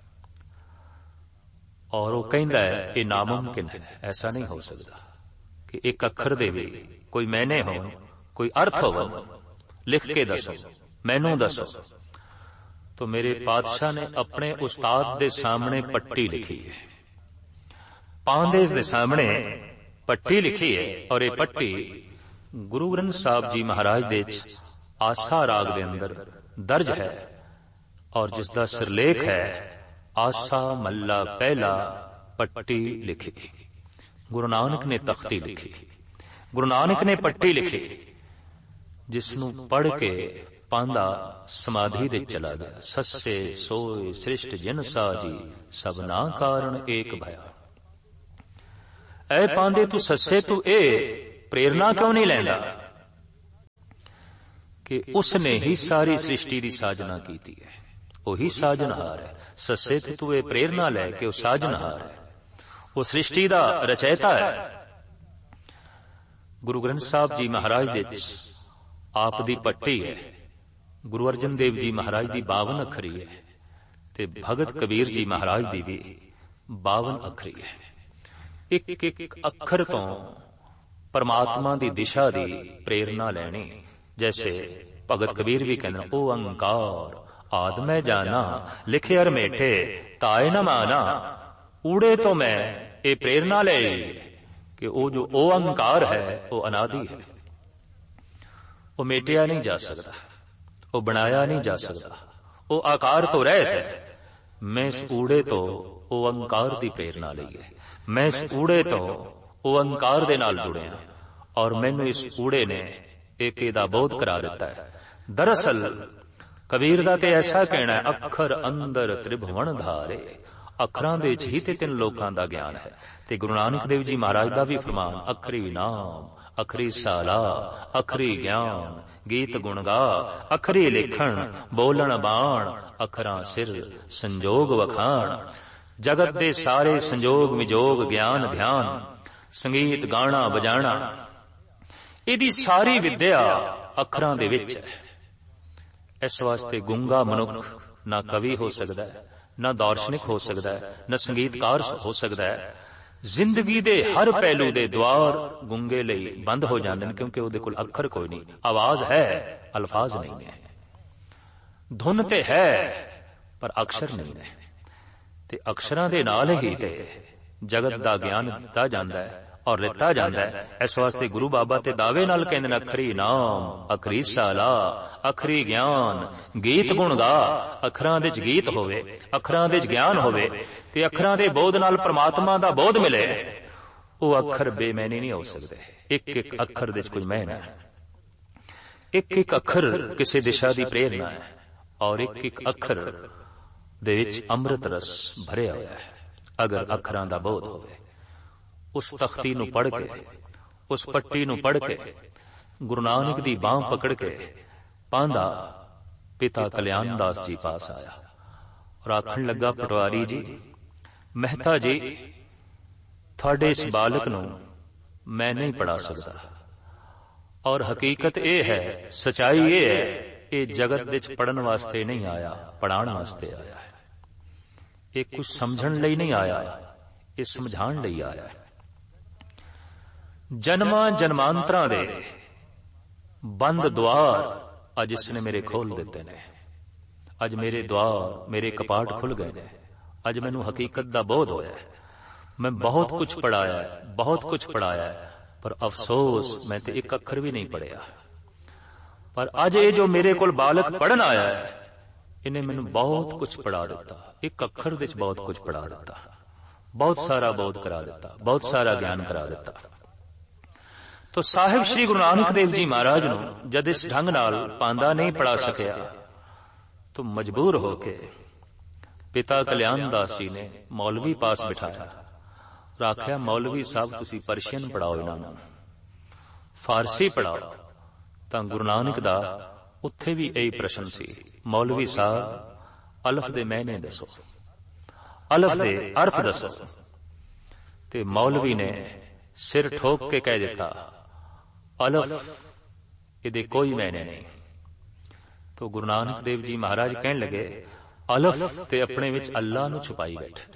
और वो कहता है ये नामुमकिन है, ऐसा नहीं हो सकता कि एक अखर दे भी कोई मैने हो, कोई अर्थ हो, लिख के दसो, मैनू दसो। तो मेरे पातशाह ने अपने उस्ताद दे सामने पट्टी लिखी है, पांदेज दे सामने पट्टी लिखी है और ये पट्टी गुरु ग्रंथ साहब जी महाराज दे आसा राग दे अंदर दर्ज है और जिसका सिरलेख है आसा मल्ला पहला पट्टी लिखी। गुरु नानक ने तख्ती लिखी, गुरु नानक ने पट्टी लिखी, जिसनू पढ़ के पांदा समाधि दे चला गया। सस्से सोए सृष्ट जिन साजी सबना कारण एक भया। ऐ पांदे तू सस्से तू ए ਪ੍ਰੇਰਨਾ ਕਿਉਂ ਨਹੀਂ ਲੈਂਦਾ? ਕਿ ਉਸਨੇ ਹੀ ਸਾਰੀ ਸ੍ਰਿਸ਼ਟੀ ਦੀ ਸਾਜਨਾ ਕੀਤੀ ਹੈ, ਉਹੀ ਸਾਜਨਹਾਰ ਹੈ। ਸੱਸੇ ਤੇ ਤੂੰ ਇਹ ਪ੍ਰੇਰਨਾ ਲੈ ਕਿ ਉਹ ਸਾਜਨਹਾਰ ਹੈ, ਉਹ ਸ੍ਰਿਸ਼ਟੀ ਦਾ ਰਚੈਤਾ ਹੈ। ਗੁਰੂ ਗ੍ਰੰਥ ਸਾਹਿਬ ਜੀ ਮਹਾਰਾਜ ਦੇ ਵਿੱਚ ਆਪ ਦੀ ਪੱਟੀ ਹੈ, ਗੁਰੂ ਅਰਜਨ ਦੇਵ ਜੀ ਮਹਾਰਾਜ ਦੀ ਬਾਵਨ ਅੱਖਰੀ ਹੈ, ਤੇ ਭਗਤ ਕਬੀਰ ਜੀ ਮਹਾਰਾਜ ਦੀ ਵੀ ਬਾਵਨ ਅੱਖਰੀ ਹੈ। ਇੱਕ ਇੱਕ ਅੱਖਰ ਤੋਂ ਪਰਮਾਤਮਾ ਦੀ ਦਿਸ਼ਾ ਦੀ ਪ੍ਰੇਰਨਾ ਲੈਣੀ। ਜੈਸੇ ਭਗਤ ਕਬੀਰ ਵੀ ਕਹਿੰਦੇ ਨੇ, ਉਹ ਅੰਕਾਰ ਆਦ ਮੈਂ ਜਾਨਾ ਲਿਖੇ ਅਰ ਮੇਠੇ ਤਾਏ ਨ ਮਾਨਾ। ਊੜੇ ਤੋਂ ਮੈਂ ਇਹ ਪ੍ਰੇਰਨਾ ਲਈ ਕਿ ਉਹ ਜੋ ਉਹ ਅੰਕਾਰ ਹੈ ਉਹ ਅਨਾਦਿ ਹੈ, ਉਹ ਮੇਟਿਆ ਨਹੀਂ ਜਾ ਸਕਦਾ, ਉਹ ਬਣਾਇਆ ਨਹੀਂ ਜਾ ਸਕਦਾ, ਉਹ ਆਕਾਰ ਤੋਂ ਰਹਿਤ ਹੈ। ਮੈਂ ਇਸ ਊੜੇ ਤੋਂ ਉਹ ਅੰਕਾਰ ਦੀ ਪ੍ਰੇਰਨਾ ਲਈ ਹੈ, ਮੈਂ ਇਸ ਊੜੇ ਤੋਂ ਉਹ ਅੰਕਾਰ ਦੇ ਨਾਲ ਜੁੜਿਆ, ਔਰ ਮੈਨੂੰ ਇਸ ਊੜੇ ਨੇ ਏਕੇ ਦਾ ਬੋਧ ਕਰਾ ਦਿੱਤਾ ਹੈ। ਦਰਅਸਲ ਕਬੀਰ ਦਾ ਤੇ ਐਸਾ ਕਹਿਣਾ ਹੈ, ਅੱਖਰ ਅੰਦਰ ਤ੍ਰਿਭੁਵਨ ਧਾਰੇ। ਅੱਖਰਾਂ ਦੇ ਵਿੱਚ ਹੀ ਤੇ ਤਿੰਨ ਲੋਕਾਂ ਦਾ ਗਿਆਨ ਹੈ। ਤੇ ਗੁਰੂ ਨਾਨਕ ਦੇਵ ਜੀ ਮਹਾਰਾਜ ਦਾ ਵੀ ਫਰਮਾਨ, ਅਖਰੀ ਨਾਮ ਅਖਰੀ ਸਾਲਾ ਅਖਰੀ ਗਿਆਨ ਗੀਤ ਗੁਣ ਗਾ, ਅਖਰੀ ਲਿਖਣ ਬੋਲਣ ਬਾਣ ਅੱਖਰਾਂ ਸਿਰ ਸੰਜੋਗ ਵਖਾਣ। ਜਗਤ ਦੇ ਸਾਰੇ ਸੰਜੋਗ ਵਿਜੋਗ ਗਿਆਨ ਧਿਆਨ ਸੰਗੀਤ ਗਾਣਾ ਵਜਾਣਾ, ਇਹਦੀ ਸਾਰੀ ਵਿਦਿਆ ਅੱਖਰਾਂ ਦੇ ਵਿੱਚ ਹੈ। ਇਸ ਵਾਸਤੇ ਗੁੰਗਾ ਮਨੁੱਖ ਨਾ ਕਵੀ ਹੋ ਸਕਦਾ ਹੈ, ਨਾ ਦਾਰਸ਼ਨਿਕ ਹੋ ਸਕਦਾ ਹੈ, ਨਾ ਸੰਗੀਤਕਾਰ ਹੋ ਸਕਦਾ ਹੈ। ਜ਼ਿੰਦਗੀ ਦੇ ਹਰ ਪਹਿਲੂ ਦੇ ਦੁਆਰ ਗੁੰਗੇ ਲਈ ਬੰਦ ਹੋ ਜਾਂਦੇ ਨੇ, ਕਿਉਂਕਿ ਉਹਦੇ ਕੋਲ ਅੱਖਰ ਕੋਈ ਨਹੀਂ। ਆਵਾਜ਼ ਹੈ, ਅਲਫਾਜ਼ ਨਹੀਂ ਹੈ। ਧੁਨ ਤੇ ਹੈ ਪਰ ਅਕਸ਼ਰ ਨਹੀਂ ਹੈ। ਤੇ ਅਕਸ਼ਰਾਂ ਦੇ ਨਾਲ ਹੀ ਤੇ ਜਗਤ ਦਾ ਗਿਆਨ ਦਿੱਤਾ ਜਾਂਦਾ ਹੈ ਔਰ ਲਿੱਤਾ ਜਾਂਦਾ ਹੈ। ਇਸ ਵਾਸਤੇ ਗੁਰੂ ਬਾਬਾ ਤੇ ਦਾਅਵੇ ਨਾਲ ਕਹਿੰਦੇ ਨੇ, ਅਖਰੀ ਨਾਮ ਅਖਰੀ ਸਾਲਾ ਅਖਰੀ ਗਿਆਨ ਗੀਤ ਗੁਣ ਗਾ। ਅੱਖਰਾਂ ਦੇ ਚ ਗੀਤ ਹੋਵੇ, ਅੱਖਰਾਂ ਦੇ ਚ ਗਿਆਨ ਹੋਵੇ, ਤੇ ਅੱਖਰਾਂ ਦੇ ਬੋਧ ਨਾਲ ਪ੍ਰਮਾਤਮਾ ਦਾ ਬੋਧ ਮਿਲੇ, ਉਹ ਅੱਖਰ ਬੇਮੈਨੀ ਨਹੀਂ ਹੋ ਸਕਦੇ। ਇੱਕ ਇੱਕ ਅੱਖਰ ਦੇ ਚ ਕੋਈ ਮਹਿਨਾ ਹੈ, ਇੱਕ ਇੱਕ ਅੱਖਰ ਕਿਸੇ ਦਿਸ਼ਾ ਦੀ ਪ੍ਰੇਰਨਾ ਹੈ, ਔਰ ਇੱਕ ਇੱਕ ਅੱਖਰ ਦੇ ਵਿੱਚ ਅੰਮ੍ਰਿਤ ਰਸ ਭਰਿਆ ਹੋਇਆ ਹੈ। ਅਗਰ ਅੱਖਰਾਂ ਦਾ ਬੋਧ ਹੋਵੇ, ਉਸ ਤਖਤੀ ਨੂੰ ਪੜ੍ਹ ਕੇ, ਉਸ ਪੱਟੀ ਨੂੰ ਪੜ੍ਹ ਕੇ, ਗੁਰੂ ਨਾਨਕ ਦੀ ਬਾਂਹ ਪਕੜ ਕੇ ਪਾਂਦਾ ਪਿਤਾ ਕਲਿਆਣ ਦਾਸ ਜੀ ਪਾਸ ਆਇਆ ਔਰ ਆਖਣ ਲੱਗਾ, ਪਟਵਾਰੀ ਜੀ, ਮਹਿਤਾ ਜੀ, ਤੁਹਾਡੇ ਇਸ ਬਾਲਕ ਨੂੰ ਮੈਂ ਨਹੀਂ ਪੜ੍ਹਾ ਸਕਦਾ, ਔਰ ਹਕੀਕਤ ਇਹ ਹੈ, ਸਚਾਈ ਇਹ ਹੈ, ਇਹ ਜਗਤ ਵਿੱਚ ਪੜ੍ਹਨ ਵਾਸਤੇ ਨਹੀਂ ਆਇਆ, ਪੜ੍ਹਾਉਣ ਵਾਸਤੇ ਆਇਆ ਹੈ। ਇਹ ਕੁਝ ਸਮਝਣ ਲਈ ਨਹੀਂ ਆਇਆ, ਇਹ ਸਮਝਾਉਣ ਲਈ ਆਇਆ ਹੈ। ਜਨਮਾਂ ਜਨਮਾਂਤਰਾਂ ਦੇ ਬੰਦ ਦੁਆਰ ਅੱਜ ਇਸਨੇ ਮੇਰੇ ਖੋਲ ਦਿੱਤੇ ਨੇ। ਅੱਜ ਮੇਰੇ ਦੁਆਰ, ਮੇਰੇ ਕਪਾਟ ਖੁੱਲ ਗਏ ਨੇ। ਅੱਜ ਮੈਨੂੰ ਹਕੀਕਤ ਦਾ ਬੋਧ ਹੋਇਆ ਹੈ। ਮੈਂ ਬਹੁਤ ਕੁਝ ਪੜ੍ਹਾਇਆ ਹੈ, ਬਹੁਤ ਕੁਝ ਪੜ੍ਹਾਇਆ ਹੈ, ਪਰ ਅਫਸੋਸ ਮੈਂ ਤੇ ਇੱਕ ਅੱਖਰ ਵੀ ਨਹੀਂ ਪੜ੍ਹਿਆ। ਪਰ ਅੱਜ ਇਹ ਜੋ ਮੇਰੇ ਕੋਲ ਬਾਲਕ ਪੜ੍ਹਨ ਆਇਆ ਹੈ, ਇਹਨੇ ਮੈਨੂੰ ਬਹੁਤ ਕੁਝ ਪੜ੍ਹਾ ਦਿੱਤਾ। ਇੱਕ ਅੱਖਰ ਵਿੱਚ ਬਹੁਤ ਕੁਝ ਪੜ੍ਹਾ ਦਿੱਤਾ, ਬਹੁਤ ਸਾਰਾ ਬੋਧ ਕਰਾ ਦਿੱਤਾ, ਬਹੁਤ ਸਾਰਾ ਗਿਆਨ ਕਰਾ ਦਿੱਤਾ। ਤੋ ਸਾਹਿਬ ਸ਼੍ਰੀ ਗੁਰੂ ਨਾਨਕ ਦੇਵ ਜੀ ਮਹਾਰਾਜ ਨੂੰ ਜਦ ਇਸ ਢੰਗ ਨਾਲ ਪਾਂਦਾ ਨਹੀਂ ਪੜਾ ਸਕਿਆ, ਤੋ ਮਜਬੂਰ ਹੋ ਕੇ ਪਿਤਾ ਕਲਿਆਣ ਦਾਸ ਜੀ ਨੇ ਮੌਲਵੀ ਪਾਸ ਬਿਠਾਇਆ। ਆਖਿਆ, ਮੌਲਵੀ ਸਾਹਿਬ ਤੁਸੀਂ ਪਰਸ਼ੀਅਨ ਪੜਾਓ, ਇਹਨਾਂ ਨੂੰ ਫਾਰਸੀ ਪੜਾਓ। ਤਾਂ ਗੁਰੂ ਨਾਨਕ ਦਾ ਉੱਥੇ ਵੀ ਇਹੀ ਪ੍ਰਸ਼ਨ ਸੀ, ਮੌਲਵੀ ਸਾਹਿਬ ਅਲਫ ਦੇ ਮਾਇਨੇ ਦੱਸੋ, ਅਲਫ ਦੇ ਅਰਥ ਦੱਸੋ। ਤੇ ਮੌਲਵੀ ਨੇ ਸਿਰ ਠੋਕ ਕੇ ਕਹਿ ਦਿੱਤਾ, ਅਲਫ ਇਹਦੇ ਕੋਈ ਮਾਇਨੇ ਨਹੀਂ। ਤੋ ਗੁਰੂ ਨਾਨਕ ਦੇਵ ਜੀ ਮਹਾਰਾਜ ਕਹਿਣ ਲੱਗੇ, ਅਲਫ ਤੇ ਆਪਣੇ ਵਿੱਚ ਅੱਲਾ ਨੂੰ ਛੁਪਾਈ ਬੈਠਾ।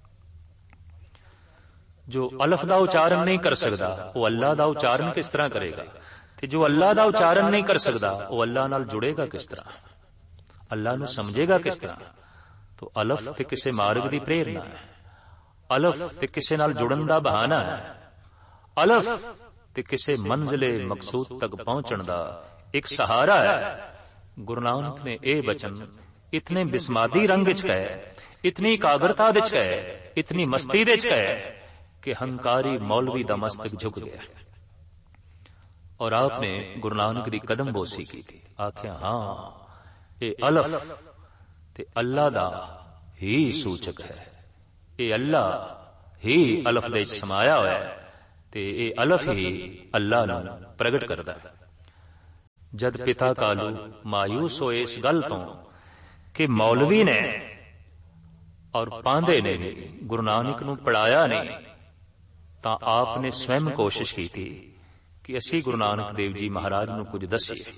ਜੋ ਅਲਫ ਦਾ ਉਚਾਰਨ ਨਹੀਂ ਕਰ ਸਕਦਾ, ਉਹ ਅੱਲਾ ਦਾ ਉਚਾਰਨ ਕਿਸ ਤਰ੍ਹਾਂ ਕਰੇਗਾ? ਤੇ ਜੋ ਅੱਲਾ ਦਾ ਉਚਾਰਨ ਨਹੀਂ ਕਰ ਸਕਦਾ, ਉਹ ਅੱਲਾ ਨਾਲ ਜੁੜੇਗਾ ਕਿਸ ਤਰ੍ਹਾਂ? ਅੱਲਾ ਨੂੰ ਸਮਝੇਗਾ ਕਿਸ ਤਰ੍ਹਾਂ? ਤੋ ਅਲਫ ਤੇ ਕਿਸੇ ਮਾਰਗ ਦੀ ਪ੍ਰੇਰਨਾ ਹੈ, ਅਲਫ ਤੇ ਕਿਸੇ ਨਾਲ ਜੁੜਨ ਦਾ ਬਹਾਨਾ ਹੈ, ਅਲਫ ਤੇ ਕਿਸੇ ਮੰਜ਼ਿਲੇ ਮਕਸੂਦ ਤੱਕ ਪਹੁੰਚਣ ਦਾ ਇੱਕ ਸਹਾਰਾ ਹੈ। ਗੁਰੂ ਨਾਨਕ ਨੇ ਇਹ ਬਚਨ ਇਤਨੇ ਬਿਸਮਾਦੀ ਰੰਗ ਵਿੱਚ ਕਹੇ, ਇਤਨੀ ਇਕਾਗਰਤਾ ਵਿੱਚ ਕਹੇ, ਇਤਨੀ ਮਸਤੀ ਵਿੱਚ ਕਹੇ ਕਿ ਹੰਕਾਰੀ ਮੌਲਵੀ ਦਾ ਮਸਤਕ ਝੁਕ ਗਿਆ। ਔਰ ਆਪਨੇ ਗੁਰੂ ਨਾਨਕ ਦੀ ਕਦਮ ਬੋਸੀ ਕੀਤੀ। ਆਖਿਆ, ਹਾਂ, ਇਹ ਅਲਫ ਤੇ ਅੱਲਾ ਦਾ ਹੀ ਸੂਚਕ ਹੈ। ਇਹ ਅੱਲਾ ਹੀ ਅਲਫ ਦੇ ਵਿੱਚ ਸਮਾਇਆ ਹੋਇਆ ਹੈ, ਤੇ ਇਹ ਅਲਫ ਹੀ ਅੱਲਾ ਨੂੰ ਪ੍ਰਗਟ ਕਰਦਾ ਹੈ। ਜਦ ਪਿਤਾ ਕਾਲੂ ਮਾਯੂਸ ਹੋਏ ਇਸ ਗੱਲ ਤੋਂ ਕਿ ਮੌਲਵੀ ਨੇ ਔਰ ਪਾਂਧੇ ਨੇ ਵੀ ਗੁਰੂ ਨਾਨਕ ਨੂੰ ਪੜ੍ਹਾਇਆ ਨਹੀਂ, ਤਾਂ ਆਪ ਨੇ ਸਵੈਮ ਕੋਸ਼ਿਸ਼ ਕੀਤੀ ਕਿ ਅਸੀਂ ਗੁਰੂ ਨਾਨਕ ਦੇਵ ਜੀ ਮਹਾਰਾਜ ਨੂੰ ਕੁਝ ਦੱਸੀਏ।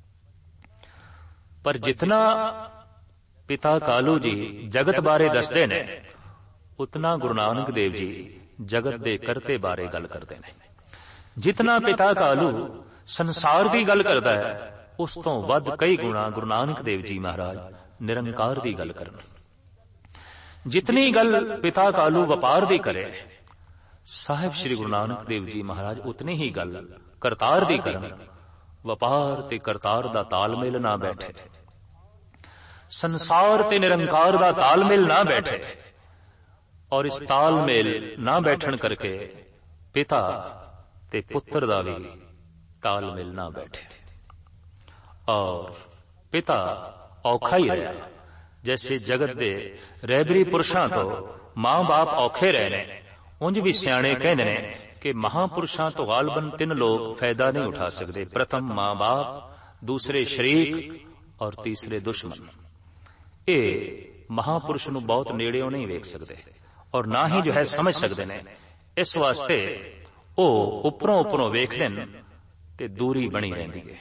ਪਰ ਜਿਤਨਾ ਪਿਤਾ ਕਾਲੂ ਜੀ ਜਗਤ ਬਾਰੇ ਦੱਸਦੇ ਨੇ, ਉਤਨਾ ਗੁਰੂ ਨਾਨਕ ਦੇਵ ਜੀ ਜਗਤ ਦੇ ਕਰਤੇ ਬਾਰੇ ਗੱਲ ਕਰਦੇ ਨੇ। ਜਿਤਨਾ ਪਿਤਾ ਕਾਲੂ ਸੰਸਾਰ ਦੀ ਗੱਲ ਕਰਦਾ ਹੈ, ਉਸ ਤੋਂ ਵੱਧ ਕਈ ਗੁਣਾ ਗੁਰੂ ਨਾਨਕ ਦੇਵ ਜੀ ਮਹਾਰਾਜ ਨਿਰੰਕਾਰ ਦੀ ਗੱਲ ਕਰਨ। ਜਿਤਨੀ ਗੱਲ ਪਿਤਾ ਕਾਲੂ ਵਪਾਰ ਦੀ ਕਰੇ, ਸਾਹਿਬ ਸ੍ਰੀ ਗੁਰੂ ਨਾਨਕ ਦੇਵ ਜੀ ਮਹਾਰਾਜ ਉਤਨੀ ਹੀ ਗੱਲ ਕਰਤਾਰ ਦੀ ਕਰਨ। ਵਪਾਰ ਤੇ ਕਰਤਾਰ ਦਾ ਤਾਲਮੇਲ ਨਾ ਬੈਠੇ, ਸੰਸਾਰ ਤੇ ਨਿਰੰਕਾਰ ਦਾ ਤਾਲਮੇਲ ਨਾ ਬੈਠੇ, ਔਰ ਇਸ ਤਾਲਮੇਲ ਨਾ ਬੈਠਣ ਕਰਕੇ ਪਿਤਾ ਤੇ ਪੁੱਤਰ ਦਾ ਵੀ ਤਾਲਮੇਲ ਨਾ ਬੈਠੇ। ਔਰ ਪਿਤਾ ਔਖਾ ਹੀ ਰਿਹਾ, ਜੈਸੇ ਜਗਤ ਦੇ ਰਹਿਬਰੀ ਪੁਰਸ਼ਾਂ ਤੋਂ ਮਾਂ ਬਾਪ ਔਖੇ ਰਹੇ ਨੇ, ਉਂਝ ਵੀ ਸਿਆਣੇ ਕਹਿੰਦੇ ਨੇ ਕਿ ਮਹਾਂਪੁਰਸ਼ਾਂ ਤੋਂ ਗਾਲਬਨ ਤਿੰਨ ਲੋਕ ਫਾਇਦਾ ਨਹੀਂ ਉਠਾ ਸਕਦੇ। ਪ੍ਰਥਮ ਮਾਂ ਬਾਪ, ਦੂਸਰੇ ਸ਼ਰੀਕ ਔਰ ਤੀਸਰੇ ਦੁਸ਼ਮਣ। ਇਹ ਮਹਾਂਪੁਰਸ਼ ਨੂੰ ਬਹੁਤ ਨੇੜਿਓਂ ਨਹੀਂ ਵੇਖ ਸਕਦੇ ਔਰ ਨਾ ਹੀ ਜੋ ਹੈ ਸਮਝ ਸਕਦੇ ਨੇ। ਇਸ ਵਾਸਤੇ ਉਹ ਉੱਪਰੋਂ ਉੱਪਰੋਂ ਵੇਖਦੇ ਨੇ ਤੇ ਦੂਰੀ ਬਣੀ ਰਹਿੰਦੀ ਹੈ,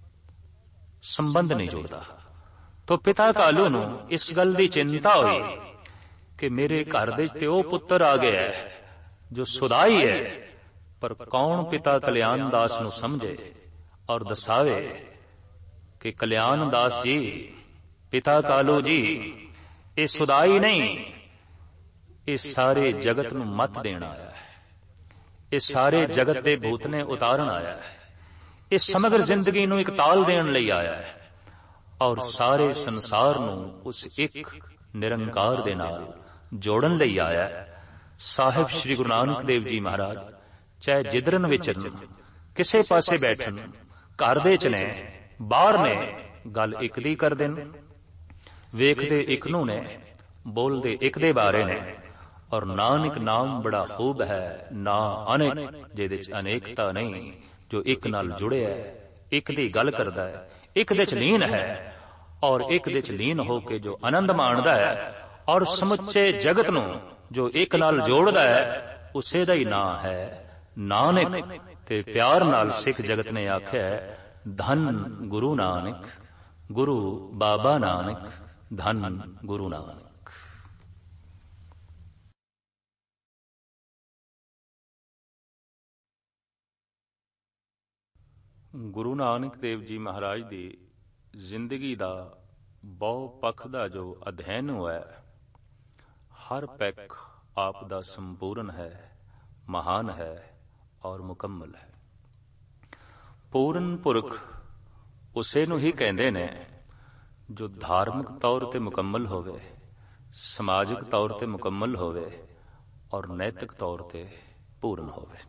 ਸੰਬੰਧ ਨਹੀਂ ਜੁੜਦਾ। ਤੋ ਪਿਤਾ ਕਾਲੂ ਨੂੰ ਇਸ ਗੱਲ ਦੀ ਚਿੰਤਾ ਹੋਈ ਕਿ ਮੇਰੇ ਘਰ ਦੇ ਤੇ ਉਹ ਪੁੱਤਰ ਆ ਗਿਆ ਹੈ ਜੋ ਸੁਦਾਈ ਹੈ, ਪਰ ਕੌਣ ਪਿਤਾ ਕਲਿਆਣ ਦਾਸ ਨੂੰ ਸਮਝੇ ਔਰ ਦਸਾਵੇ ਕਿ ਕਲਿਆਣ ਦਾਸ ਜੀ, ਪਿਤਾ ਕਾਲੂ ਜੀ, ਇਹ ਸੁਦਾਈ ਨਹੀਂ, ਇਹ ਸਾਰੇ ਜਗਤ ਨੂੰ ਮਤ ਦੇਣ ਆਇਆ ਹੈ, ਇਹ ਸਾਰੇ ਜਗਤ ਦੇ ਭੂਤ ਨੇ ਉਤਾਰਨ ਆਇਆ ਹੈ, ਇਹ ਸਮਗਰ ਜ਼ਿੰਦਗੀ ਨੂੰ ਇੱਕ ਤਾਲ ਦੇਣ ਲਈ ਆਇਆ ਹੈ ਔਰ ਸਾਰੇ ਸੰਸਾਰ ਨੂੰ ਉਸ ਇੱਕ ਨਿਰੰਕਾਰ ਦੇ ਨਾਲ ਜੋੜਨ ਲਈ ਆਇਆ ਹੈ। ਸਾਹਿਬ ਸ੍ਰੀ ਗੁਰੂ ਨਾਨਕ ਦੇਵ ਜੀ ਮਹਾਰਾਜ ਚਾਹੇ ਜਿੱਧਰਨ ਵਿਚਰਨ, ਕਿਸੇ ਪਾਸੇ ਬੈਠਣ, ਘਰ ਦੇ ਚ ਨੇ, ਬਾਹਰ ਨੇ, ਗੱਲ ਇੱਕ ਦੀ ਕਰਦੇ ਨੇ, ਵੇਖਦੇ ਇੱਕ ਨੂੰ ਨੇ, ਬੋਲਦੇ ਇੱਕ ਦੇ ਬਾਰੇ ਨੇ। ਔਰ ਨਾਨਕ ਨਾਮ ਬੜਾ ਖੂਬ ਹੈ, ਨਾ ਅਨੇਕ, ਜਿਹਦੇ ਚ ਅਨੇਕਤਾ ਨਹੀਂ, ਜੋ ਇੱਕ ਨਾਲ ਜੁੜਿਆ ਹੈ, ਇੱਕ ਦੀ ਗੱਲ ਕਰਦਾ ਹੈ, ਇੱਕ ਦੇ ਚ ਲੀਨ ਹੈ ਔਰ ਇੱਕ ਦੇ ਚ ਲੀਨ ਹੋ ਕੇ ਜੋ ਆਨੰਦ ਮਾਣਦਾ ਹੈ ਔਰ ਸਮੁੱਚੇ ਜਗਤ ਨੂੰ ਜੋ ਇੱਕ ਨਾਲ ਜੋੜਦਾ ਹੈ, ਉਸੇ ਦਾ ਹੀ ਨਾਂ ਹੈ ਨਾਨਕ। ਤੇ ਪਿਆਰ ਨਾਲ ਸਿੱਖ ਜਗਤ ਨੇ ਆਖਿਆ, ਧੰਨ ਗੁਰੂ ਨਾਨਕ, ਗੁਰੂ ਬਾਬਾ ਨਾਨਕ, ਧੰਨ ਗੁਰੂ ਨਾਨਕ। ਗੁਰੂ ਨਾਨਕ ਦੇਵ ਜੀ ਮਹਾਰਾਜ ਦੀ ਜ਼ਿੰਦਗੀ ਦਾ ਬਹੁ ਪੱਖ ਦਾ ਜੋ ਅਧਿਐਨ ਹੋਇਆ, ਹਰ ਪੱਖ ਆਪ ਦਾ ਸੰਪੂਰਨ ਹੈ, ਮਹਾਨ ਹੈ ਔਰ ਮੁਕੰਮਲ ਹੈ। ਪੂਰਨ ਪੁਰਖ ਉਸੇ ਨੂੰ ਹੀ ਕਹਿੰਦੇ ਨੇ ਜੋ ਧਾਰਮਿਕ ਤੌਰ ਤੇ ਮੁਕੰਮਲ ਹੋਵੇ, ਸਮਾਜਿਕ ਤੌਰ ਤੇ ਮੁਕੰਮਲ ਹੋਵੇ ਔਰ ਨੈਤਿਕ ਤੌਰ ਤੇ ਪੂਰਨ ਹੋਵੇ।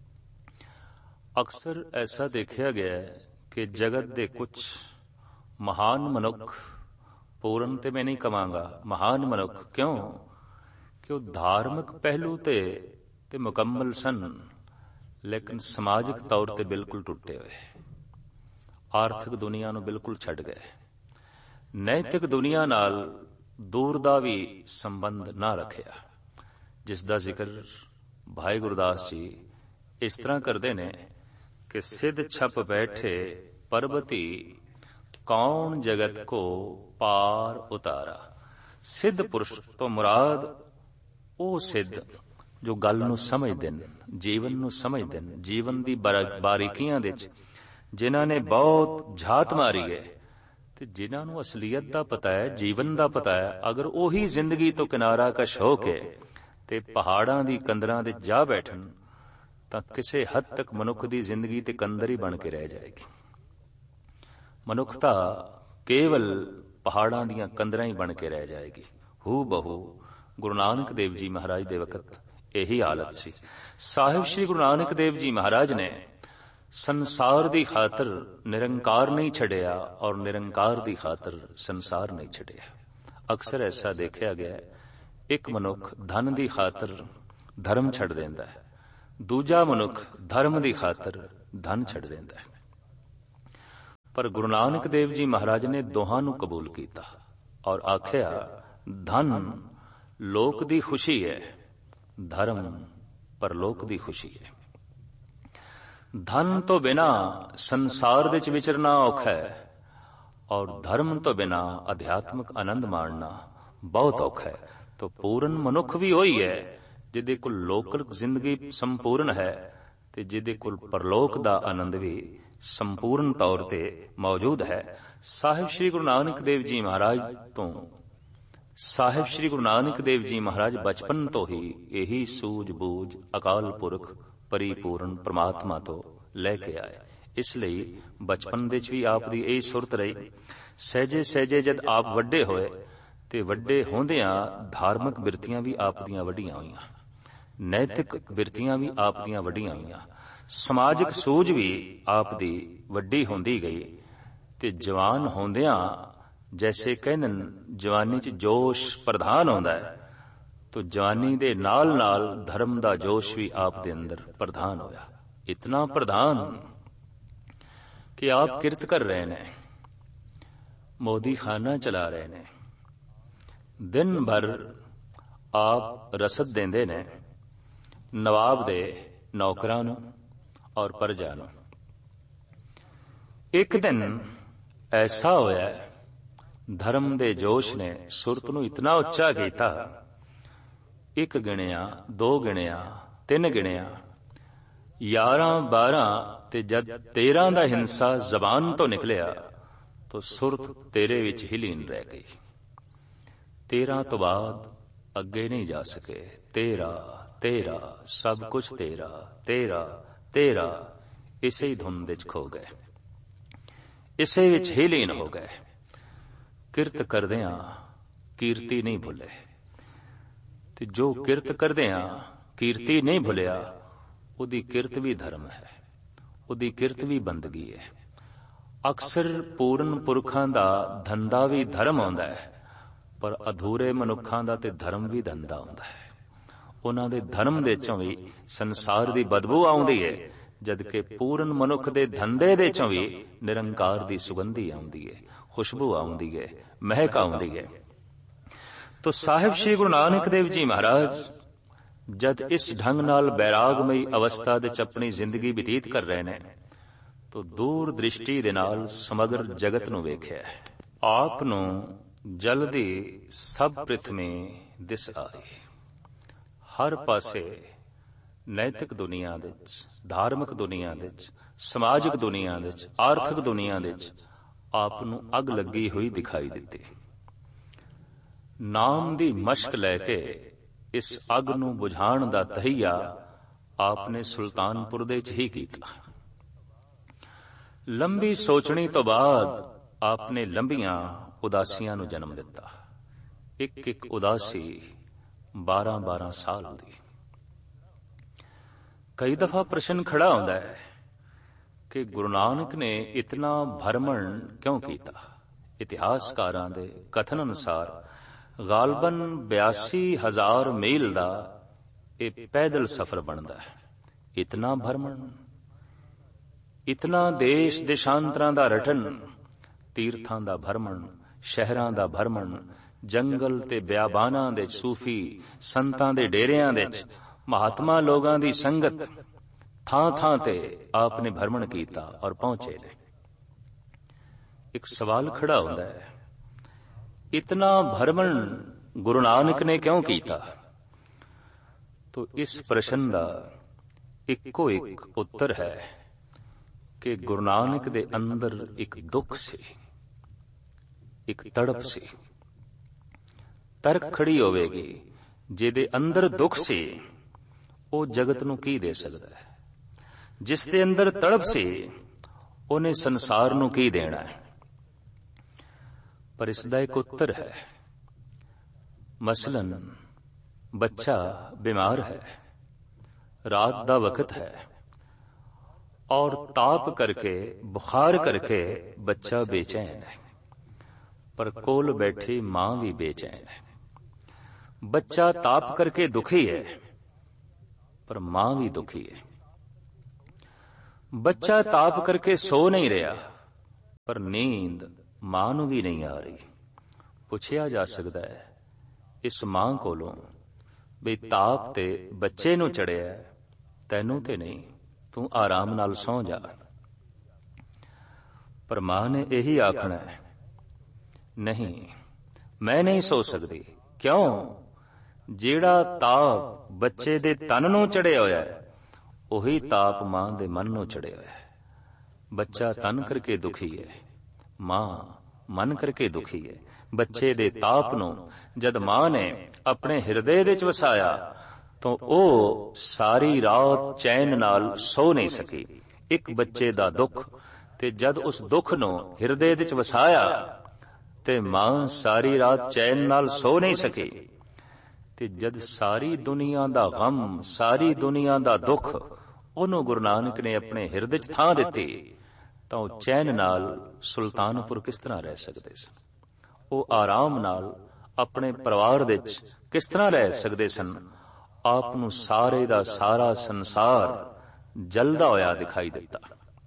ਅਕਸਰ ਐਸਾ ਦੇਖਿਆ ਗਿਆ ਹੈ ਕਿ ਜਗਤ ਦੇ ਕੁਝ ਮਹਾਨ ਮਨੁੱਖ, ਪੂਰਨ ਤੇ ਮੈਂ ਨਹੀਂ ਕਵਾਂਗਾ, ਮਹਾਨ ਮਨੁੱਖ, ਕਿਉਂ ਕਿ ਉਹ ਧਾਰਮਿਕ ਪਹਿਲੂ ਤੇ ਤੇ ਮੁਕੰਮਲ ਸਨ, ਲੇਕਿਨ ਸਮਾਜਿਕ ਤੌਰ ਤੇ ਬਿਲਕੁਲ ਟੁੱਟੇ ਹੋਏ, ਆਰਥਿਕ ਦੁਨੀਆ ਨੂੰ ਬਿਲਕੁਲ ਛੱਡ ਗਏ, ਨੈਤਿਕ ਦੁਨੀਆ ਨਾਲ ਦੂਰ ਦਾ ਵੀ ਸੰਬੰਧ ਨਾ ਰੱਖਿਆ, ਜਿਸ ਦਾ ਜ਼ਿਕਰ ਭਾਈ ਗੁਰਦਾਸ ਜੀ ਇਸ ਤਰ੍ਹਾਂ ਕਰਦੇ ਨੇ ਕਿ ਸਿੱਧ ਛਪ ਬੈਠੇ ਪਰਬਤੀ, ਕੌਣ ਜਗਤ ਕੋ ਪਾਰ ਉਤਾਰਾ। ਸਿੱਧ ਪੁਰਸ਼ ਤੋਂ ਮੁਰਾਦ ਉਹ ਸਿੱਧ ਜੋ ਗੱਲ ਨੂੰ ਸਮਝਦੇ ਨੇ, ਜੀਵਨ ਨੂੰ ਸਮਝਦੇ ਨੇ, ਜੀਵਨ ਦੀ ਬਾਰੀਕੀਆਂ ਦੇ ਵਿੱਚ ਜਿਨ੍ਹਾਂ ਨੇ ਬਹੁਤ ਝਾਤ ਮਾਰੀ ਹੈ ਤੇ ਜਿਨ੍ਹਾਂ ਨੂੰ ਅਸਲੀਅਤ ਦਾ ਪਤਾ ਹੈ, ਜੀਵਨ ਦਾ ਪਤਾ ਹੈ। ਅਗਰ ਉਹੀ ਜ਼ਿੰਦਗੀ ਤੋਂ ਕਿਨਾਰਾ ਕਸ਼ ਹੋ ਕੇ ਤੇ ਪਹਾੜਾਂ ਦੀ ਕੰਦਰਾਂ ਦੇ ਜਾ ਬੈਠਣ ਤਾਂ ਕਿਸੇ ਹੱਦ ਤੱਕ ਮਨੁੱਖ ਦੀ ਜ਼ਿੰਦਗੀ ਤੇ ਕੰਦਰ ਹੀ ਬਣ ਕੇ ਰਹਿ ਜਾਏਗੀ। ਮਨੁੱਖਤਾ ਕੇਵਲ ਪਹਾੜਾਂ ਦੀਆਂ ਕੰਦਰਾਂ ਹੀ ਬਣ ਕੇ ਰਹਿ ਜਾਏਗੀ। ਹੂ ਬਹੂ ਗੁਰੂ ਨਾਨਕ ਦੇਵ ਜੀ ਮਹਾਰਾਜ ਦੇ ਵਕਤ ਇਹੀ ਹਾਲਤ ਸੀ। ਸਾਹਿਬ ਸ੍ਰੀ ਗੁਰੂ ਨਾਨਕ ਦੇਵ ਜੀ ਮਹਾਰਾਜ ਨੇ ਸੰਸਾਰ ਦੀ ਖਾਤਰ ਨਿਰੰਕਾਰ ਨਹੀਂ ਛੱਡਿਆ ਔਰ ਨਿਰੰਕਾਰ ਦੀ ਖਾਤਰ ਸੰਸਾਰ ਨਹੀਂ ਛੱਡਿਆ। ਅਕਸਰ ਐਸਾ ਦੇਖਿਆ ਗਿਆ, ਇੱਕ ਮਨੁੱਖ ਧਨ ਦੀ ਖਾਤਰ ਧਰਮ ਛੱਡ ਦਿੰਦਾ ਹੈ, ਦੂਜਾ ਮਨੁੱਖ ਧਰਮ ਦੀ ਖਾਤਰ ਧਨ ਛੱਡ ਦਿੰਦਾ ਹੈ। ਪਰ ਗੁਰੂ ਨਾਨਕ ਦੇਵ ਜੀ ਮਹਾਰਾਜ ਨੇ ਦੋਹਾਂ ਨੂੰ ਕਬੂਲ ਕੀਤਾ ਔਰ ਆਖਿਆ, ਧਨ ਲੋਕ ਦੀ ਖੁਸ਼ੀ ਹੈ, ਧਰਮ ਪਰਲੋਕ ਦੀ ਖੁਸ਼ੀ ਹੈ। ਧਨ ਤੋਂ ਬਿਨਾ ਸੰਸਾਰ ਦੇ ਵਿੱਚ ਵਿਚਰਨਾ ਔਖਾ ਹੈ ਔਰ ਧਰਮ ਤੋਂ ਬਿਨਾ ਅਧਿਆਤਮਿਕ ਆਨੰਦ ਮਾਣਨਾ ਬਹੁਤ ਔਖਾ ਹੈ। ਤਾਂ ਪੂਰਨ ਮਨੁੱਖ ਵੀ ਉਹੀ ਹੈ ਜਿਹਦੇ ਕੋਲ ਲੋਕਲ ਜ਼ਿੰਦਗੀ ਸੰਪੂਰਨ ਹੈ ਤੇ ਜਿਹਦੇ ਕੋਲ ਪਰਲੋਕ ਦਾ ਆਨੰਦ ਵੀ ਸੰਪੂਰਨ ਤੌਰ ਤੇ ਮੌਜੂਦ ਹੈ। ਸਾਹਿਬ ਸ੍ਰੀ ਗੁਰੂ ਨਾਨਕ ਦੇਵ ਜੀ ਮਹਾਰਾਜ ਤੋਂ ਸਾਹਿਬ ਸ੍ਰੀ ਗੁਰੂ ਨਾਨਕ ਦੇਵ ਜੀ ਮਹਾਰਾਜ ਬਚਪਨ ਤੋਂ ਹੀ ਇਹੀ ਸੂਝ ਬੂਝ ਅਕਾਲ ਪੁਰਖ ਪਰਿਪੂਰਨ ਪ੍ਰਮਾਤਮਾ ਤੋਂ ਲੈ ਕੇ ਆਏ। ਇਸ ਲਈ ਬਚਪਨ ਵਿੱਚ ਵੀ ਆਪ ਦੀ ਇਹ ਸੁਰਤ ਰਹੀ। ਸਹਿਜੇ ਸਹਿਜੇ ਜਦ ਆਪ ਵੱਡੇ ਹੋਏ ਤੇ ਵੱਡੇ ਹੁੰਦਿਆਂ ਧਾਰਮਿਕ ਬਿਰਤੀਆਂ ਵੀ ਆਪ ਦੀਆਂ ਵੱਡੀਆਂ ਹੋਈਆਂ, ਨੈਤਿਕ ਬਿਰਤੀਆਂ ਵੀ ਆਪ ਦੀਆਂ ਵੱਡੀਆਂ ਹੋਈਆਂ, ਸਮਾਜਿਕ ਸੂਝ ਵੀ ਆਪ ਦੀ ਵੱਡੀ ਹੁੰਦੀ ਗਈ ਤੇ ਜਵਾਨ ਹੁੰਦਿਆਂ ਜੈਸੇ ਕਹਿੰਦੇ ਜਵਾਨੀ 'ਚ ਜੋਸ਼ ਪ੍ਰਧਾਨ ਹੁੰਦਾ ਹੈ, ਤਾਂ ਜਵਾਨੀ ਦੇ ਨਾਲ ਨਾਲ ਧਰਮ ਦਾ ਜੋਸ਼ ਵੀ ਆਪ ਦੇ ਅੰਦਰ ਪ੍ਰਧਾਨ ਹੋਇਆ। ਇਤਨਾ ਪ੍ਰਧਾਨ ਕਿ ਆਪ ਕਿਰਤ ਕਰ ਰਹੇ ਨੇ, ਮੋਦੀ ਖਾਨਾ ਚਲਾ ਰਹੇ ਨੇ, ਦਿਨ ਭਰ ਆਪ ਰਸਦ ਦਿੰਦੇ ਨੇ ਨਵਾਬ ਦੇ ਨੌਕਰਾਂ ਨੂੰ ਔਰ ਪ੍ਰਜਾ ਨੂੰ। ਇੱਕ ਦਿਨ ਐਸਾ ਹੋਇਆ, ਧਰਮ ਦੇ ਜੋਸ਼ ਨੇ ਸੁਰਤ ਨੂੰ ਇਤਨਾ ਉੱਚਾ ਕੀਤਾ, ਇੱਕ ਗਿਣਿਆ, ਦੋ ਗਿਣਿਆ, ਤਿੰਨ ਗਿਣਿਆ, ਯਾਰਾਂ ਬਾਰਾਂ ਤੇ ਜਦ ਤੇਰਾਂ ਦਾ ਹਿੰਸਾ ਜ਼ਬਾਨ ਤੋਂ ਨਿਕਲਿਆ ਤਾਂ ਸੁਰਤ ਤੇਰੇ ਵਿੱਚ ਹੀ ਲੀਨ ਰਹਿ ਗਈ। ਤੇਰਾਂ ਤੋਂ ਬਾਅਦ ਅੱਗੇ ਨਹੀਂ ਜਾ ਸਕੇ। ਤੇਰਾ ਤੇਰਾ ਸਭ ਕੁਝ ਤੇਰਾ, ਤੇਰਾ ਤੇਰਾ, ਇਸੇ ਹੀ ਧੁਨ ਵਿੱਚ ਖੋ ਗਏ, ਇਸੇ ਵਿੱਚ ਹੀ ਲੀਨ ਹੋ ਗਏ। ਕਿਰਤ ਕਰਦਿਆਂ ਕੀਰਤੀ ਨਹੀਂ ਭੁੱਲੇ ਤੇ ਜੋ ਕਿਰਤ ਕਰਦਿਆਂ ਕੀਰਤੀ ਨਹੀਂ ਭੁੱਲਿਆ ਉਹਦੀ ਕਿਰਤ ਵੀ ਧਰਮ ਹੈ, ਉਹਦੀ ਕਿਰਤ ਵੀ ਬੰਦਗੀ ਹੈ। ਅਕਸਰ ਪੂਰਨ ਪੁਰਖਾਂ ਦਾ ਧੰਦਾ ਵੀ ਧਰਮ ਆਉਂਦਾ ਹੈ, ਪਰ ਅਧੂਰੇ ਮਨੁੱਖਾਂ ਦਾ ਤੇ ਧਰਮ ਵੀ ਧੰਦਾ ਆਉਂਦਾ ਹੈ। ਉਹਨਾਂ ਦੇ ਧਰਮ ਦੇ ਚੋਂ ਵੀ ਸੰਸਾਰ ਦੀ ਬਦਬੂ ਆਉਂਦੀ ਹੈ, ਜਦਕਿ ਪੂਰਨ ਮਨੁੱਖ ਦੇ ਧੰਦੇ ਦੇ ਚੋਂ ਵੀ ਨਿਰੰਕਾਰ ਦੀ ਸੁਗੰਧੀ ਆਉਂਦੀ ਹੈ, ਖੁਸ਼ਬੂ ਆਉਂਦੀ ਹੈ, ਮਹਿਕ ਆਉਂਦੀ ਹੈ। ਤੋ ਸਾਹਿਬ ਸ੍ਰੀ ਗੁਰੂ ਨਾਨਕ ਦੇਵ ਜੀ ਮਹਾਰਾਜ ਜਦ ਇਸ ਢੰਗ ਨਾਲ ਬੈਰਾਗਮਈ ਅਵਸਥਾ ਦੇ ਚ ਆਪਣੀ ਜ਼ਿੰਦਗੀ ਬਤੀਤ ਕਰ ਰਹੇ ਨੇ ਤੋ ਦੂਰ ਦ੍ਰਿਸ਼ਟੀ ਦੇ ਨਾਲ ਸਮਗਰ ਜਗਤ ਨੂੰ ਵੇਖਿਆ। ਆਪ ਨੂੰ ਜਲਦੀ ਸਭ ਪ੍ਰਿਥਵੀ ਦਿਸ ਆਈ। ਹਰ ਪਾਸੇ ਨੈਤਿਕ ਦੁਨੀਆ ਦੇ ਵਿੱਚ, ਧਾਰਮਿਕ ਦੁਨੀਆ ਦੇ ਵਿੱਚ, ਸਮਾਜਿਕ ਦੁਨੀਆ ਦੇ ਵਿੱਚ, ਆਰਥਿਕ ਦੁਨੀਆ ਦੇ ਵਿੱਚ ਆਪ ਨੂੰ ਅੱਗ ਲੱਗੀ ਹੋਈ ਦਿਖਾਈ ਦਿੱਤੀ। ਨਾਮ ਦੀ ਮਸ਼ਕ ਲੈ ਕੇ ਇਸ ਅੱਗ ਨੂੰ ਬੁਝਾਉਣ ਦਾ ਤਹੀਆ ਆਪ ਨੇ ਸੁਲਤਾਨਪੁਰ ਦੇ ਵਿੱਚ ਹੀ ਕੀਤਾ। ਲੰਬੀ ਸੋਚਣੀ ਤੋਂ ਬਾਅਦ ਆਪ ਨੇ ਲੰਬੀਆਂ ਉਦਾਸੀਆਂ ਨੂੰ ਜਨਮ ਦਿੱਤਾ। ਇੱਕ ਇੱਕ ਉਦਾਸੀ ਬਾਰਾਂ ਬਾਰਾਂ ਸਾਲ ਦੀ। ਕਈ ਦਫਾ ਪ੍ਰਸ਼ਨ ਖੜਾ ਹੁੰਦਾ ਹੈ ਕਿ ਗੁਰੂ ਨਾਨਕ ਨੇ ਇਤਨਾ ਭਰਮਣ ਕਿਉਂ ਕੀਤਾ। ਇਤਿਹਾਸਕਾਰਾਂ ਦੇ ਕਥਨ ਅਨੁਸਾਰ ਗਾਲਬਨ ਬਿਆਸੀ ਹਜ਼ਾਰ ਮੀਲ ਦਾ ਇਹ ਪੈਦਲ ਸਫ਼ਰ ਬਣਦਾ ਹੈ। ਇਤਨਾ ਭਰਮਣ, ਇਤਨਾ ਦੇਸ਼ ਦੇਸ਼ਾਂਤਰਾਂ ਦਾ ਰਟਨ, ਤੀਰਥਾਂ ਦਾ ਭਰਮਣ, ਸ਼ਹਿਰਾਂ ਦਾ ਭਰਮਣ, ਜੰਗਲ ਤੇ ਬਿਆਬਾਨਾਂ ਦੇ ਸੂਫੀ ਸੰਤਾਂ ਦੇ ਡੇਰਿਆਂ ਦੇ ਵਿੱਚ ਮਹਾਤਮਾ ਲੋਕਾਂ ਦੀ ਸੰਗਤ, ਥਾਂ ਥਾਂ ਤੇ ਆਪ ਨੇ ਭਰਮਣ ਕੀਤਾ ਔਰ ਪਹੁੰਚੇ ਨੇ। ਇੱਕ ਸਵਾਲ ਖੜਾ ਹੁੰਦਾ ਹੈ, ਇਤਨਾ ਭਰਮਣ ਗੁਰੂ ਨਾਨਕ ਨੇ ਕਿਉਂ ਕੀਤਾ? ਤੋ ਇਸ ਪ੍ਰਸ਼ਨ ਦਾ ਇੱਕੋ ਇੱਕ ਉੱਤਰ ਹੈ ਕਿ ਗੁਰੂ ਨਾਨਕ ਦੇ ਅੰਦਰ ਇੱਕ ਦੁੱਖ ਸੀ, ਇੱਕ ਤੜਪ ਸੀ। ਤਰਕ ਖੜੀ ਹੋਵੇਗੀ, ਜਿਹਦੇ ਅੰਦਰ ਦੁੱਖ ਸੀ ਉਹ ਜਗਤ ਨੂੰ ਕੀ ਦੇ ਸਕਦਾ ਹੈ? ਜਿਸ ਦੇ ਅੰਦਰ ਤੜਪ ਸੀ ਉਹਨੇ ਸੰਸਾਰ ਨੂੰ ਕੀ ਦੇਣਾ ਹੈ? ਪਰ ਇਸ ਦਾ ਇੱਕ ਉੱਤਰ ਹੈ। ਮਸਲਨ ਬੱਚਾ ਬਿਮਾਰ ਹੈ, ਰਾਤ ਦਾ ਵਕਤ ਹੈ ਔਰ ਤਾਪ ਕਰਕੇ, ਬੁਖਾਰ ਕਰਕੇ ਬੱਚਾ ਬੇਚੈਨ ਹੈ, ਪਰ ਕੋਲ ਬੈਠੀ ਮਾਂ ਵੀ ਬੇਚੈਨ ਹੈ। ਬੱਚਾ ਤਾਪ ਕਰਕੇ ਦੁਖੀ ਹੈ पर मां भी दुखी है। बच्चा ताप करके सो नहीं रहा, पर नींद मां नूं भी नहीं आ रही। पुछया जा सकता है इस मां कोलों भी ताप ते बच्चे नूं चढ़िया, तैनूं ते नहीं, तू आराम नाल सौ जा। पर मां ने यही आखना है, नहीं मैं नहीं सो सकती। क्यों? जेड़ा ताप बच्चे दे तन नूं चढ़िया होया है, उही ताप मां दे मन नूं चढ़िया होया है। बच्चा तन करके दुखी है, मां मन करके दुखी है। बच्चे दे ताप नूं जद मां ने अपने हिरदे विच वसाया तो ओ सारी रात चैन नाल सो नहीं सकी। एक बच्चे दा दुख ते जद उस दुख नूं हिरदे विच वसाया ते मां सारी रात चैन नाल सो नहीं सकी। ते जद सारी दुनिया दा गम, सारी दुनिया दा दुख ओनू गुरु नानक ने अपने हिरदे च थां दित्ती, तो चैन नाल सुल्तानपुर किस तरह रह सकते सन? वो आराम नाल अपने परिवार दे विच किस तरह रह सकते सन? आप नूं सारे दा सारा संसार जलदा होया दिखाई दिता।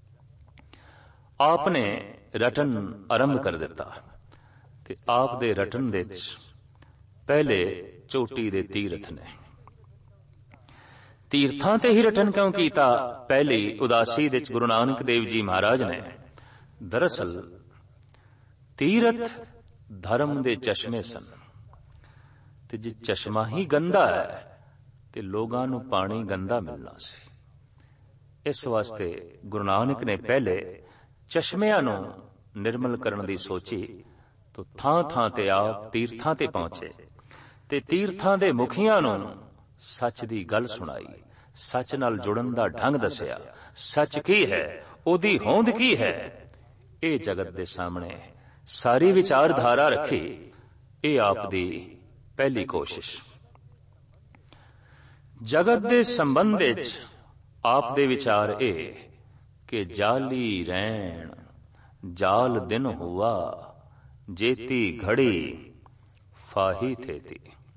आपने रटन आरंभ कर दिता ते आप दे रटन दे विच पहले चोटी दे तीर्थ ने। तीर्थां ते ही रटन क्यों कीता? पहली उदासी दे विच गुरु नानक देव जी महाराज ने दरअसल तीर्थ धर्म दे चश्मे सन, ते जे चश्मा ही गंदा है ते लोगां नूं पानी गंदा मिलना सी। इस वास्ते गुरु नानक ने पहले चश्मिਆਂ नूं निर्मल करन दी सोची, तो थां थां ते आप तीर्थां ते पहुंचे ते तीर्थां दे मुखियां नूं सच दी गल सुनाई, सच नाल जुड़न दा ढंग दसिया। सच की है, ओदी होंद की है, ये जगत दे सामने सारी विचारधारा रखी। ये आप दी पहली कोशिश। जगत दे संबंध विच आप दे विचार ए कि जाली रैण जाल दिन हुआ, जेती घड़ी फाही थेती।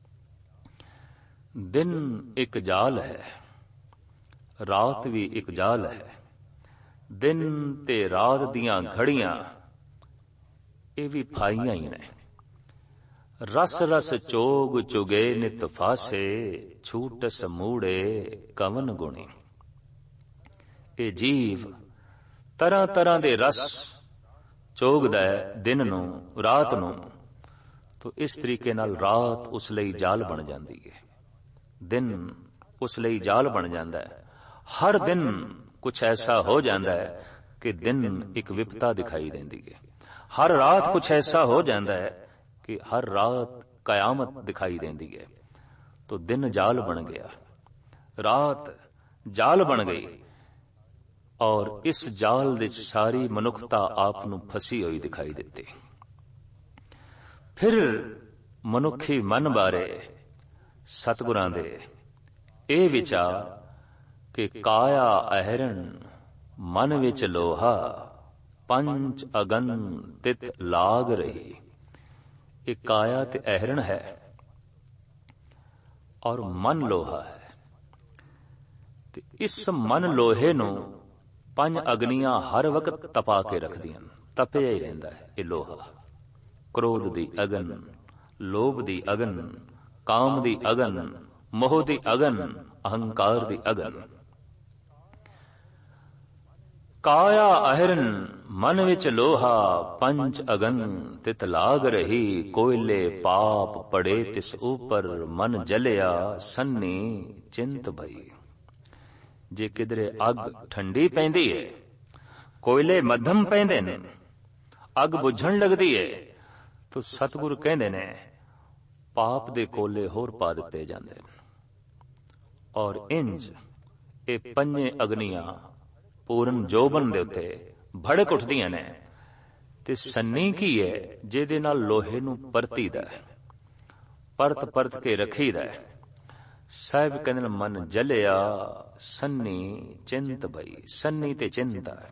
दिन एक जाल है, रात भी एक जाल है। दिन ते रात दियां घड़ियां ये भी फाइयां ही ने। रस रस चोग चुगे नित फासे, छूटस मूड़े कवन गुणी। ये जीव तरह तरह दे रस चोगदा है दिन नूं रात नूं, तो इस तरीके नाल रात उस लई जाल बन जाती है, दिन उस लई जाल बन जाता है। हर दिन कुछ ऐसा हो जाता है कि दिन एक विपता दिखाई देती है। हर रात कुछ ऐसा हो जाता है कि हर रात कयामत दिखाई देती है। तो दिन जाल बन गया, रात जाल बन गई, और इस जाल दे सारी मनुखता आप नूं फसी हुई दिखाई देती। फिर मनुखी मन बारे सतगुरां दे ए विचार कि काया अहरण मन विच लोहा, पंच अगन तित लाग रही। एक काया ते अहरण है और मन लोहा है। ते इस मन लोहे नूं पंज अग्नियां हर वक्त तपा के रखदियां, तपिया ही रहिंदा है ये लोहा। क्रोध दी अगन, लोभ दी अगन, काम दी अगन, मोह दी अगन, अहंकार दी अगन। काया अहरन मन विच लोहा, पंच अगन तित लाग रही। कोयले पाप पड़े तिस ऊपर, मन जलिया सन्नी चिंत भई। जे किधरे अग ठंडी पैंदी है, कोयले मध्यम पैंदे ने, अग बुझण लगदी है, तो सतगुरु कहंदे ने पाप दे कोले होर पा दिते जांदे ने। और इंज ए पंजे अग्नियां पूर्ण जोबन दे उत्ते भड़क उठदियां ने। ते सन्नी की है जेदे नाल लोहे नूं परतीदा है, परत परत के रखीदा है। साहिब कहंदे मन जलिया सन्नी चिंत भई। सन्नी ते चिंता है,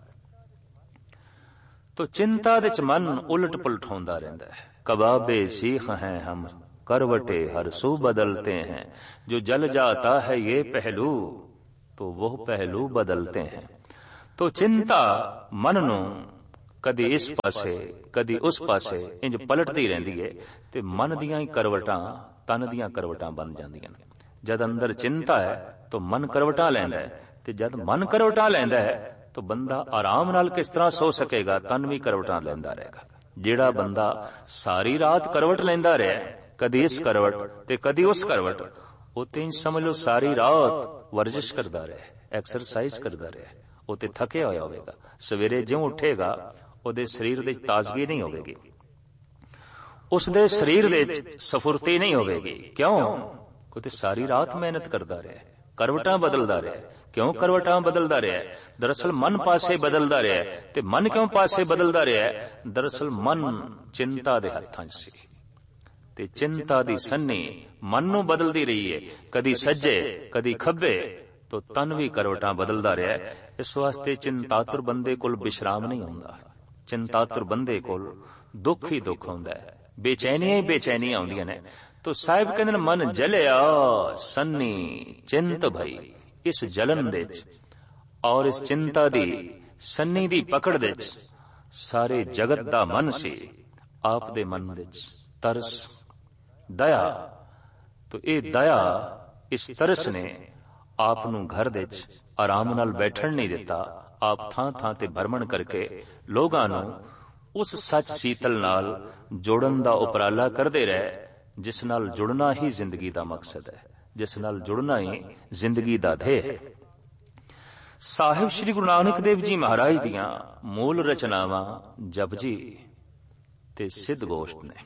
तो चिंता दे च मन उलट पुलट होंदा रहिंदा है। कबाबे सीख हैं हम करवटे हर सू बदलते हैं। जो जल जाता है ये पहलू तो वो पहलू बदलते हैं। तो चिंता मन नूं कदी इस पासे कदी उस पासे इंज पलटदी रहिंदी है ते मन दियां ही करवटां तन दियां करवटां बन जांदियां ने। जद अंदर चिंता है तो मन करवटां लैंदा है, ते जद मन करवटां लैंदा है तो बंदा आराम नाल किस तरह सो सकेगा, तन भी करवटां लैंदा रहेगा। जेड़ा बंदा सारी रात करवट लैंदा रहे, कदी इस करवट ते कदी उस करवट, ਉਹ ਤੇ ਸਮਝ ਲਓ ਸਾਰੀ ਰਾਤ ਵਰਜਿਸ਼ ਕਰਦਾ ਰਹੇ, ਐਕਸਰਸਾਈਜ਼ ਕਰਦਾ ਰਹੇ, ਉਹ ਤੇ ਥੱਕਿਆ ਹੋਇਆ ਹੋਵੇਗਾ। ਸਵੇਰੇ ਜਿਉਂ ਉੱਠੇਗਾ ਉਹਦੇ ਸਰੀਰ ਦੇ ਵਿੱਚ ਤਾਜ਼ਗੀ ਨਹੀਂ ਹੋਵੇਗੀ, ਉਸਦੇ ਸਰੀਰ ਦੇ ਵਿੱਚ ਸਫੁਰਤੀ ਨਹੀਂ ਹੋਵੇਗੀ। ਕਿਉਂ? ਉਹ ਤੇ ਸਾਰੀ ਰਾਤ ਮਿਹਨਤ ਕਰਦਾ ਰਿਹਾ, ਕਰਵਟਾਂ ਬਦਲਦਾ ਰਿਹਾ। ਕਿਉਂ ਕਰਵਟਾਂ ਬਦਲਦਾ ਰਿਹਾ? ਦਰਅਸਲ ਮਨ ਪਾਸੇ ਬਦਲਦਾ ਰਿਹਾ। ਤੇ ਮਨ ਕਿਉਂ ਪਾਸੇ ਬਦਲਦਾ ਰਿਹਾ? ਦਰਅਸਲ ਮਨ ਚਿੰਤਾ ਦੇ ਹੱਥਾਂ 'ਚ ਸੀ ਤੇ ਚਿੰਤਾ ਦੀ ਸੰਨੀ ਮਨ ਨੂੰ ਬਦਲਦੀ ਰਹੀ ਹੈ, ਕਦੀ ਸੱਜੇ ਕਦੀ ਖੱਬੇ, तो तन भी करवटां बदलदा रहा है। इस वास्ते चिंतातुर बंदे कोल विश्राम नहीं हुंदा। चिंतातुर बंदे कोल दुख ही दुख हुंदा है, बेचैनियां ही बेचैनियां आउंदियां ने। तो साहिब कहंदे मन जलिया सन्नी चिंत भई, इस जलन दे और इस चिंता दी सन्नी दी पकड़ दे सारे जगत दा मन सी, आप दे मन दे तरस दया। तो ये दया इस तरस ने आप नूं घर दे आराम नाल बैठण नहीं दिता। आप थां थां ते भरमण करके लोगां नूं उस सच सीतल नाल जोड़न दा उपराला करदे रहे, जिस नाल जुड़ना ही जिंदगी दा मकसद है, जिस नाल जुड़ना ही जिंदगी दा ध्येय है। साहिब श्री गुरु नानक देव जी महाराज दियां मूल रचनावां जपजी ते सिद्ध गोष्ट ने।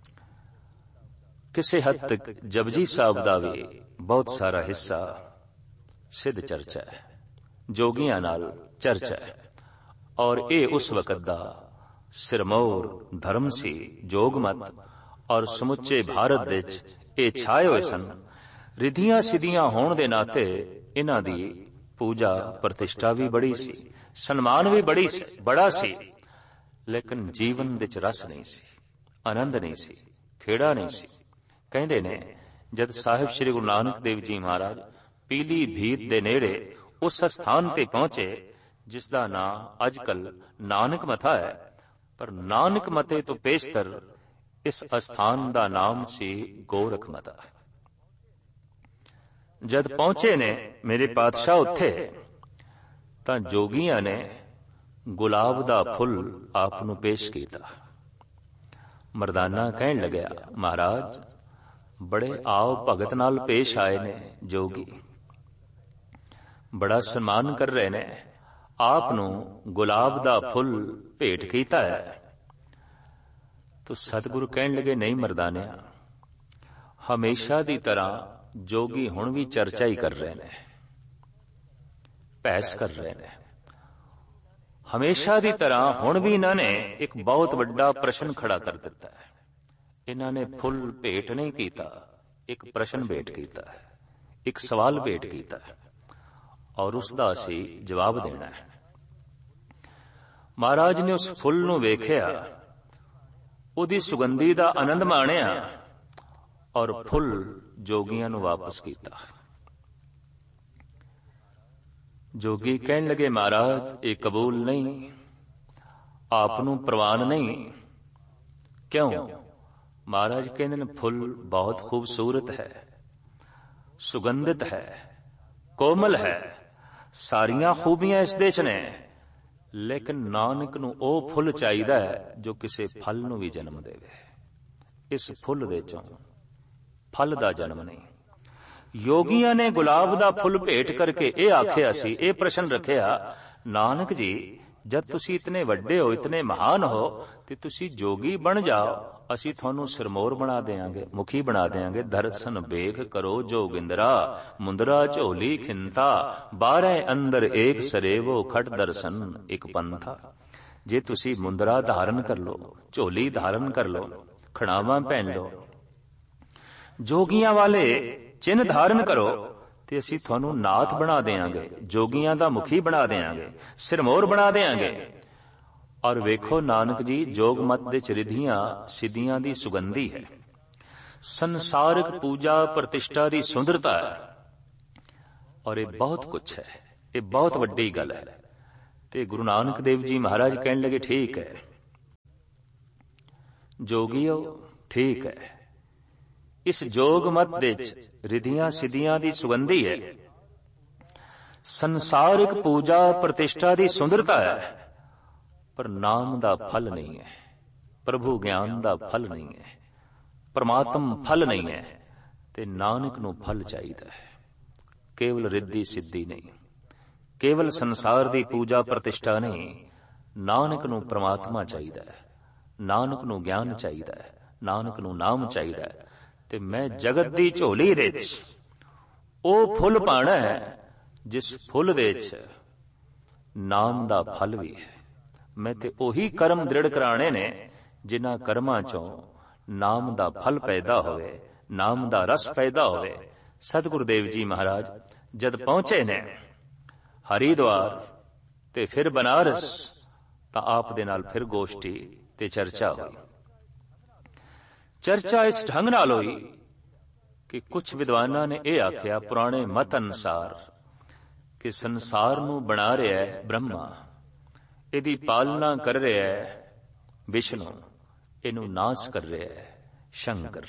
किसी हद तक जपजी साहब दा भी बहुत सारा हिस्सा सिद्ध चर्चा है, जोगियां नाल चर्चा है। और ये उस वक्त दा सिरमौर धर्म सी, जोगमत और समुचे भारत दे ये छाए हुए सन। रिधियां सिद्धियां होण दे नाते इन्हां दी पूजा प्रतिष्ठा भी बड़ी सी, सन्मान भी बड़ी सी, बड़ा सी, लेकिन जीवन दे च रस नहीं सी, आनंद नहीं सी, खेड़ा नहीं सी। कहंदे ने जद साहिब श्री गुरु नानक देव जी महाराज पीली भीत दे नेड़े उस स्थान ते पहुंचे जिसदा नां अजकल नानक मथा है, पर नानक मते तो पेशतर इस स्थान दा नाम सी गोरख मता। जद पहुंचे ने मेरे पातशाह उत्थे तां जोगियां ने गुलाब दा फुल आप नूं पेश कीता। मरदाना कहण लगया, महाराज बड़े आओ भगत नाल पेश आए ने जोगी, बड़ा सम्मान कर रहे ने, आप नूं गुलाब दा फुल भेट कीता है। तो सतगुरु कहण लगे, नहीं मरदानिया, हमेशा दी तरह जोगी हुण भी चर्चा ही कर रहे ने, बहस कर रहे ने। हमेशा दी तरह हुण भी इन्होंने एक बहुत बड़ा प्रश्न खड़ा कर दिता है। इन्होंने फुल भेट नहीं कीता, एक प्रश्न भेट कीता है, एक सवाल भेट कीता है और उसका असी जवाब देना है। महाराज ने उस फुल नूं वेख्या, उहदी सुगंधी दा आनंद माणिया और फुल जोगियां नूं वापस कीता। जोगी कहण लगे, महाराज ये कबूल नहीं, आप नूं प्रवान नहीं। क्यों? महाराज कहंदे ने फुल बहुत खूबसूरत है, सुगंधित है, कोमल है, सारियां खूबियां इस देश ने, लेकिन नानक नूं ओ फुल चाहिदा है जो किसी फल नूं भी जन्म देवे। इस फुल दे चों फल दा जन्म नहीं। योगियां ने गुलाब दा फुल भेट करके ये आखिया सी, ये प्रश्न रखिया, नानक जी जद तुसी इतने वड्डे हो, इतने महान हो, ते तुसी जोगी बन जाओ, असी थानू सिरमौर बना देंगे, मुखी बना देंगे। दर्शन बेख करो जोगिंदरा, मुंदरा झोली खिंता, बारह अंदर एक सरेवो, खट दर्शन एक पंथा। जे तुसी मुंदरा धारण कर लो, झोली धारण कर लो, खड़ावा पहन लो, जोगियां वाले चिन्ह धारण करो, ते असी थानू नाथ बना देंगे, जोगियां दा मुखी बना देंगे, सिरमौर बना देंगे। और वेखो नानक जी, जोग मत दे रिधियां सिद्धियां दी सुगंधी है, ਸੰਸਾਰਿਕ ਪੂਜਾ ਪ੍ਰਤਿਸ਼ਠਾ ਦੀ ਸੁੰਦਰਤਾ ਹੈ। ਔਰ ਇਹ ਬਹੁਤ ਕੁਛ ਹੈ, ਇਹ ਬਹੁਤ ਵੱਡੀ ਗੱਲ ਹੈ। ਤੇ ਗੁਰੂ ਨਾਨਕ ਦੇਵ ਜੀ ਮਹਾਰਾਜ ਕਹਿਣ ਲੱਗੇ, ਠੀਕ ਹੈ ਜੋਗੀਓ, ਠੀਕ ਹੈ, ਇਸ ਜੋਗ ਮਤ ਦੇ ਵਿੱਚ ਰਿਧੀਆਂ ਸਿੱਧੀਆਂ ਦੀ ਸੁਗੰਧੀ ਹੈ, ਸੰਸਾਰਿਕ ਪੂਜਾ ਪ੍ਰਤਿਸ਼ਠਾ ਦੀ ਸੁੰਦਰਤਾ ਹੈ, ਪਰ ਨਾਮ ਦਾ ਫਲ ਨਹੀਂ ਹੈ, ਪ੍ਰਭੂ ਗਿਆਨ ਦਾ ਫਲ ਨਹੀਂ ਹੈ, ਪਰਮਾਤਮ ਫਲ ਨਹੀਂ ਹੈ। ਤੇ ਨਾਨਕ ਨੂੰ ਫਲ ਚਾਹੀਦਾ ਹੈ, ਕੇਵਲ ਰਿੱਧੀ ਸਿੱਧੀ ਨਹੀਂ, ਕੇਵਲ ਸੰਸਾਰ ਦੀ ਪੂਜਾ ਪ੍ਰਤਿਸ਼ਠਾ ਨਹੀਂ। ਨਾਨਕ ਨੂੰ ਪ੍ਰਮਾਤਮਾ ਚਾਹੀਦਾ ਹੈ, ਨਾਨਕ ਨੂੰ ਗਿਆਨ ਚਾਹੀਦਾ ਹੈ, ਨਾਨਕ ਨੂੰ ਨਾਮ ਚਾਹੀਦਾ ਹੈ। ਤੇ ਮੈਂ ਜਗਤ ਦੀ ਝੋਲੀ ਦੇ ਵਿੱਚ ਉਹ ਫੁੱਲ ਪਾਣਾ ਹੈ ਜਿਸ ਫੁੱਲ ਦੇ ਵਿੱਚ ਨਾਮ ਦਾ ਫਲ ਵੀ ਹੈ। ਮੈਂ ਤੇ ਉਹੀ ਕਰਮ ਦ੍ਰਿੜ ਕਰਾਣੇ ਨੇ ਜਿਨ੍ਹਾਂ ਕਰਮਾਂ ਚੋਂ ਨਾਮ ਦਾ ਫਲ ਪੈਦਾ ਹੋਵੇ, ਨਾਮ ਦਾ ਰਸ ਪੈਦਾ ਹੋਵੇ। ਸਤਿਗੁਰੂ ਦੇਵ ਜੀ ਮਹਾਰਾਜ ਜਦ ਪਹੁੰਚੇ ਨੇ ਹਰਿਦੁਆਰ ਤੇ ਫਿਰ ਬਨਾਰਸ, ਤਾਂ ਆਪ ਦੇ ਨਾਲ ਫਿਰ ਗੋਸ਼ਟੀ ਤੇ ਚਰਚਾ ਹੋਈ। ਚਰਚਾ ਇਸ ਢੰਗ ਨਾਲ ਹੋਈ ਕਿ ਕੁਝ ਵਿਦਵਾਨਾਂ ਨੇ ਇਹ ਆਖਿਆ ਪੁਰਾਣੇ ਮਤ ਅਨੁਸਾਰ ਕਿ ਸੰਸਾਰ ਨੂੰ ਬਣਾ ਰਿਹਾ ਹੈ ਬ੍ਰਹਮਾ, ਇਹਦੀ ਪਾਲਣਾ ਕਰ ਰਿਹਾ ਹੈ ਵਿਸ਼ਨੂੰ, ਇਹਨੂੰ ਨਾਸ ਕਰ ਰਿਹਾ ਹੈ ਸ਼ੰਕਰ।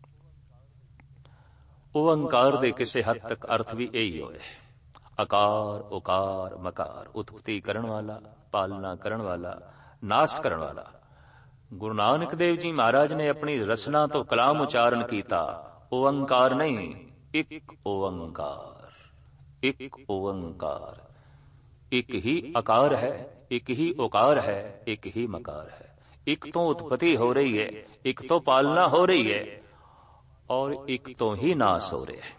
ਓੰਕਾਰ ਦੇ ਕਿਸੇ ਹੱਦ ਤੱਕ ਅਰਥ ਵੀ ਇਹੀ ਹੋਏ, ਆਕਾਰ ਉਕਾਰ ਮਕਾਰ, ਉਤਪਤੀ ਕਰਨ ਵਾਲਾ, ਪਾਲਣਾ ਕਰਨ ਵਾਲਾ, ਨਾਸ ਕਰਨ ਵਾਲਾ। ਗੁਰੂ ਨਾਨਕ ਦੇਵ ਜੀ ਮਹਾਰਾਜ ਨੇ ਆਪਣੀ ਰਸਨਾ ਤੋਂ ਕਲਾਮ ਉਚਾਰਨ ਕੀਤਾ, ਓੰਕਾਰ ਨਹੀਂ, ਇੱਕ ਓੰਕਾਰ, ਇੱਕ ਓੰਕਾਰ। ਇੱਕ ਹੀ ਆਕਾਰ ਹੈ, ਇੱਕ ਹੀ ਓਕਾਰ ਹੈ, ਇੱਕ ਹੀ ਮਕਾਰ ਹੈ। ਇੱਕ ਤੋਂ ਉਤਪਤੀ ਹੋ ਰਹੀ ਹੈ, ਇੱਕ ਤੋਂ ਪਾਲਣਾ ਹੋ ਰਹੀ ਹੈ, ਔਰ ਇੱਕ ਤੋਂ ਹੀ ਨਾਸ ਹੋ ਰਿਹਾ ਹੈ।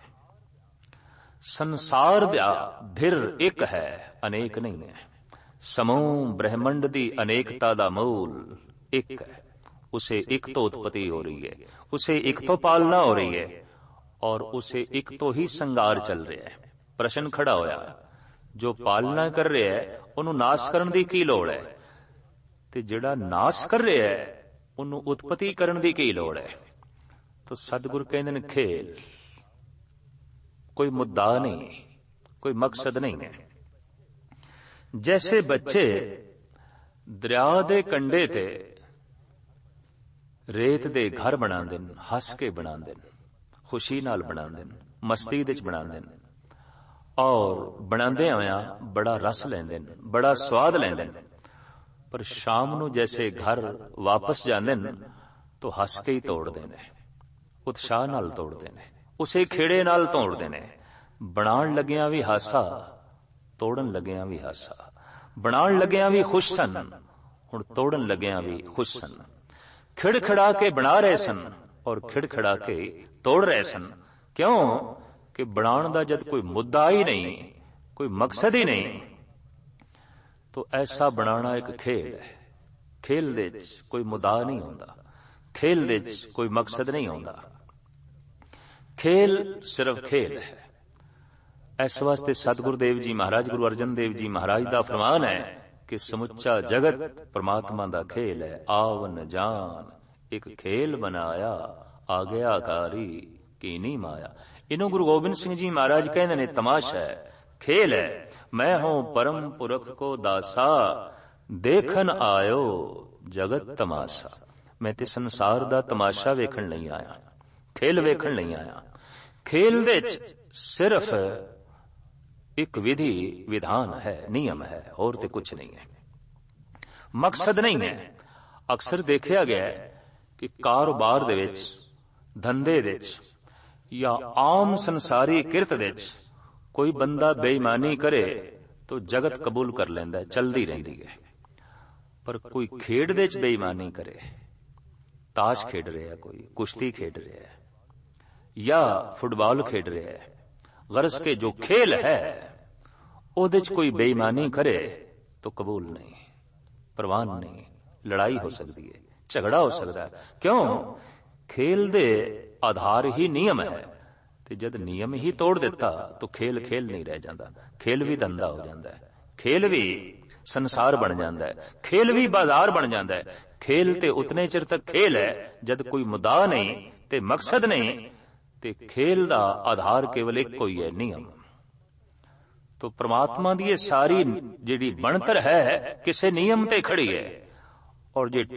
ਸੰਸਾਰ ਦਾ ਧਿਰ ਇੱਕ ਹੈ, ਅਨੇਕ ਨਹੀਂ ਹੈ। ਸਮੂਹ ਬ੍ਰਹਿਮੰਡ ਦੀ ਅਨੇਕਤਾ ਦਾ ਮੂਲ ਇੱਕ ਹੈ। ਉਸੇ ਇੱਕ ਤੋਂ ਉਤਪਤੀ ਹੋ ਰਹੀ ਹੈ, ਉਸੇ ਇੱਕ ਤੋਂ ਪਾਲਣਾ ਹੋ ਰਹੀ ਹੈ, ਔਰ ਉਸੇ ਇੱਕ ਤੋਂ ਹੀ ਸੰਘਾਰ ਚੱਲ ਰਿਹਾ ਹੈ। ਪ੍ਰਸ਼ਨ ਖੜਾ ਹੋਇਆ, ਜੋ ਪਾਲਣਾ ਕਰ ਰਿਹਾ ਹੈ ਉਹਨੂੰ ਨਾਸ ਕਰਨ ਦੀ ਕੀ ਲੋੜ ਹੈ, ਤੇ ਜਿਹੜਾ ਨਾਸ ਕਰ ਰਿਹਾ ਹੈ ਉਹਨੂੰ ਉਤਪਤੀ ਕਰਨ ਦੀ ਕੀ ਲੋੜ ਹੈ। ਤਾਂ ਸਤਿਗੁਰ ਕਹਿੰਦੇ ਨੇ ਖੇਲ, ਕੋਈ ਮੁੱਦਾ ਨਹੀਂ, ਕੋਈ ਮਕਸਦ ਨਹੀਂ ਹੈ। ਜੈਸੇ ਬੱਚੇ ਦਰਿਆ ਦੇ ਕੰਢੇ ਤੇ ਰੇਤ ਦੇ ਘਰ ਬਣਾਉਂਦੇ ਨੇ, ਹੱਸ ਕੇ ਬਣਾਉਂਦੇ ਨੇ, ਖੁਸ਼ੀ ਨਾਲ ਬਣਾਉਂਦੇ ਨੇ, ਮਸਤੀ ਦੇ ਚ ਬਣਾਉਂਦੇ ਨੇ, ਔਰ ਬਣਾਉਂਦੇ ਹੋਇਆਂ ਬੜਾ ਰਸ ਲੈਂਦੇ ਨੇ, ਬੜਾ ਸਵਾਦ ਲੈਂਦੇ ਨੇ। ਪਰ ਸ਼ਾਮ ਨੂੰ ਜੈਸੇ ਘਰ ਵਾਪਸ ਜਾਂਦੇ ਨੇ ਤਾਂ ਹੱਸ ਕੇ ਹੀ ਤੋੜਦੇ ਨੇ, ਉਤਸ਼ਾਹ ਨਾਲ ਤੋੜਦੇ ਨੇ, ਉਸੇ ਖੇੜੇ ਨਾਲ ਤੋੜਦੇ ਨੇ। ਬਣਾਉਣ ਲੱਗਿਆਂ ਵੀ ਹਾਸਾ, ਤੋੜਨ ਲੱਗਿਆਂ ਵੀ ਹਾਸਾ। ਬਣਾਉਣ ਲੱਗਿਆਂ ਵੀ ਖੁਸ਼ ਸਨ, ਹੁਣ ਤੋੜਨ ਲੱਗਿਆਂ ਵੀ ਖੁਸ਼ ਸਨ। ਖਿੜਖਿੜਾ ਕੇ ਬਣਾ ਰਹੇ ਸਨ ਔਰ ਖਿੜਖਿੜਾ ਕੇ ਤੋੜ ਰਹੇ ਸਨ। ਕਿਉਂ ਕਿ ਬਣਾਉਣ ਦਾ ਜਦ ਕੋਈ ਮੁੱਦਾ ਹੀ ਨਹੀਂ, ਕੋਈ ਮਕਸਦ ਹੀ ਨਹੀਂ, ਤਾਂ ਐਸਾ ਬਣਾਉਣਾ ਇੱਕ ਖੇਲ ਹੈ। ਖੇਲ ਦੇ ਵਿੱਚ ਕੋਈ ਮੁੱਦਾ ਨਹੀਂ ਹੁੰਦਾ, ਖੇਲ ਦੇ ਵਿੱਚ ਕੋਈ ਮਕਸਦ ਨਹੀਂ ਹੁੰਦਾ। ਖੇਲ ਸਿਰਫ ਖੇਲ ਹੈ। ਇਸ ਵਾਸਤੇ ਸਤਿਗੁਰੂ ਦੇਵ ਜੀ ਮਹਾਰਾਜ, ਗੁਰੂ ਅਰਜਨ ਦੇਵ ਜੀ ਮਹਾਰਾਜ ਦਾ ਫਰਮਾਨ ਹੈ ਕਿ ਸਮੁੱਚਾ ਜਗਤ ਪਰਮਾਤਮਾ ਦਾ ਖੇਲ ਹੈ। ਆਵਨ ਜਾਨ ਇੱਕ ਖੇਲ ਬਣਾਇਆ, ਆ ਗਿਆ ਕਾਰੀ ਕੀਨੀ ਮਾਇਆ। ਇਹਨੂੰ ਗੁਰੂ ਗੋਬਿੰਦ ਸਿੰਘ ਜੀ ਮਹਾਰਾਜ ਕਹਿੰਦੇ ਨੇ ਤਮਾਸ਼ਾ ਹੈ, ਖੇਲ ਹੈ। ਮੈਂ ਹੂੰ ਪਰਮ ਪੁਰਖ ਕੋ ਦਾਸਾ, ਦੇਖਣ ਆਇਓ ਜਗਤ ਤਮਾਸ਼ਾ। ਮੈਂ ਤੇ ਸੰਸਾਰ ਦਾ ਤਮਾਸ਼ਾ ਵੇਖਣ ਨਹੀਂ ਆਇਆ, ਖੇਲ ਵੇਖਣ ਨਹੀਂ ਆਇਆ। ਖੇਲ ਦੇ ਵਿੱਚ ਸਿਰਫ ਇੱਕ ਵਿਧੀ ਵਿਧਾਨ ਹੈ, ਨਿਯਮ ਹੈ, ਹੋਰ ਤੇ ਕੁਝ ਨਹੀਂ ਹੈ, ਮਕਸਦ ਨਹੀਂ ਹੈ। ਅਕਸਰ ਦੇਖਿਆ ਗਿਆ ਕਿ ਕਾਰੋਬਾਰ ਦੇ ਵਿੱਚ, ਧੰਦੇ ਦੇ ਵਿੱਚ ਜਾਂ ਆਮ ਸੰਸਾਰੀ ਕਿਰਤ ਦੇ ਵਿੱਚ ਕੋਈ ਬੰਦਾ ਬੇਈਮਾਨੀ ਕਰੇ ਤਾਂ ਜਗਤ ਕਬੂਲ ਕਰ ਲੈਂਦਾ, ਚਲਦੀ ਰਹਿੰਦੀ ਹੈ। ਪਰ ਕੋਈ ਖੇਡ ਦੇ ਵਿੱਚ ਬੇਈਮਾਨੀ ਕਰੇ, ਤਾਸ਼ ਖੇਡ ਰਿਹਾ, ਕੋਈ ਕੁਸ਼ਤੀ ਖੇਡ ਰਿਹਾ ਹੈ ਜਾਂ ਫੁੱਟਬਾਲ ਖੇਡ ਰਿਹਾ ਹੈ, ਗਰਜ਼ ਕੇ ਜੋ ਖੇਲ ਹੈ ਉਹਦੇ ਚ ਕੋਈ ਬੇਈਮਾਨੀ ਕਰੇ ਤਾਂ ਕਬੂਲ ਨਹੀਂ, ਪ੍ਰਵਾਨ ਨਹੀਂ। ਲੜਾਈ ਹੋ ਸਕਦੀ ਹੈ, ਝਗੜਾ ਹੋ ਸਕਦਾ ਹੈ। ਕਿਉਂ? ਖੇਲ ਦੇ ਆਧਾਰ ਹੀ ਨਿਯਮ ਹੈ, ਤੇ ਜਦ ਨਿਯਮ ਹੀ ਤੋੜ ਦਿੱਤਾ ਤਾਂ ਖੇਲ ਖੇਲ ਨਹੀਂ ਰਹਿ ਜਾਂਦਾ, ਖੇਲ ਵੀ ਧੰਦਾ ਹੋ ਜਾਂਦਾ ਹੈ, ਖੇਲ ਵੀ ਸੰਸਾਰ ਬਣ ਜਾਂਦਾ ਹੈ, ਖੇਲ ਵੀ ਬਾਜ਼ਾਰ ਬਣ ਜਾਂਦਾ ਹੈ। ਖੇਲ ਤੇ ਉਤਨੇ ਚਿਰ ਤੱਕ ਖੇਲ ਹੈ, ਜਦ ਕੋਈ ਮੁੱਦਾ ਨਹੀਂ ਤੇ ਮਕਸਦ ਨੇ, ਤੇ ਖੇਲ ਦਾ ਆਧਾਰ ਕੇਵਲ ਇੱਕੋ ਹੀ ਹੈ, ਨਿਯਮ। ਤੋ ਪ੍ਰਮਾਤਮਾ ਦੀ ਇਹ ਸਾਰੀ ਜਿਹੜੀ ਬਣਤਰ ਹੈ ਕਿਸੇ ਨਿਯਮ ਤੇ ਖੜੀ ਹੈ, ਔਰ ਜੇ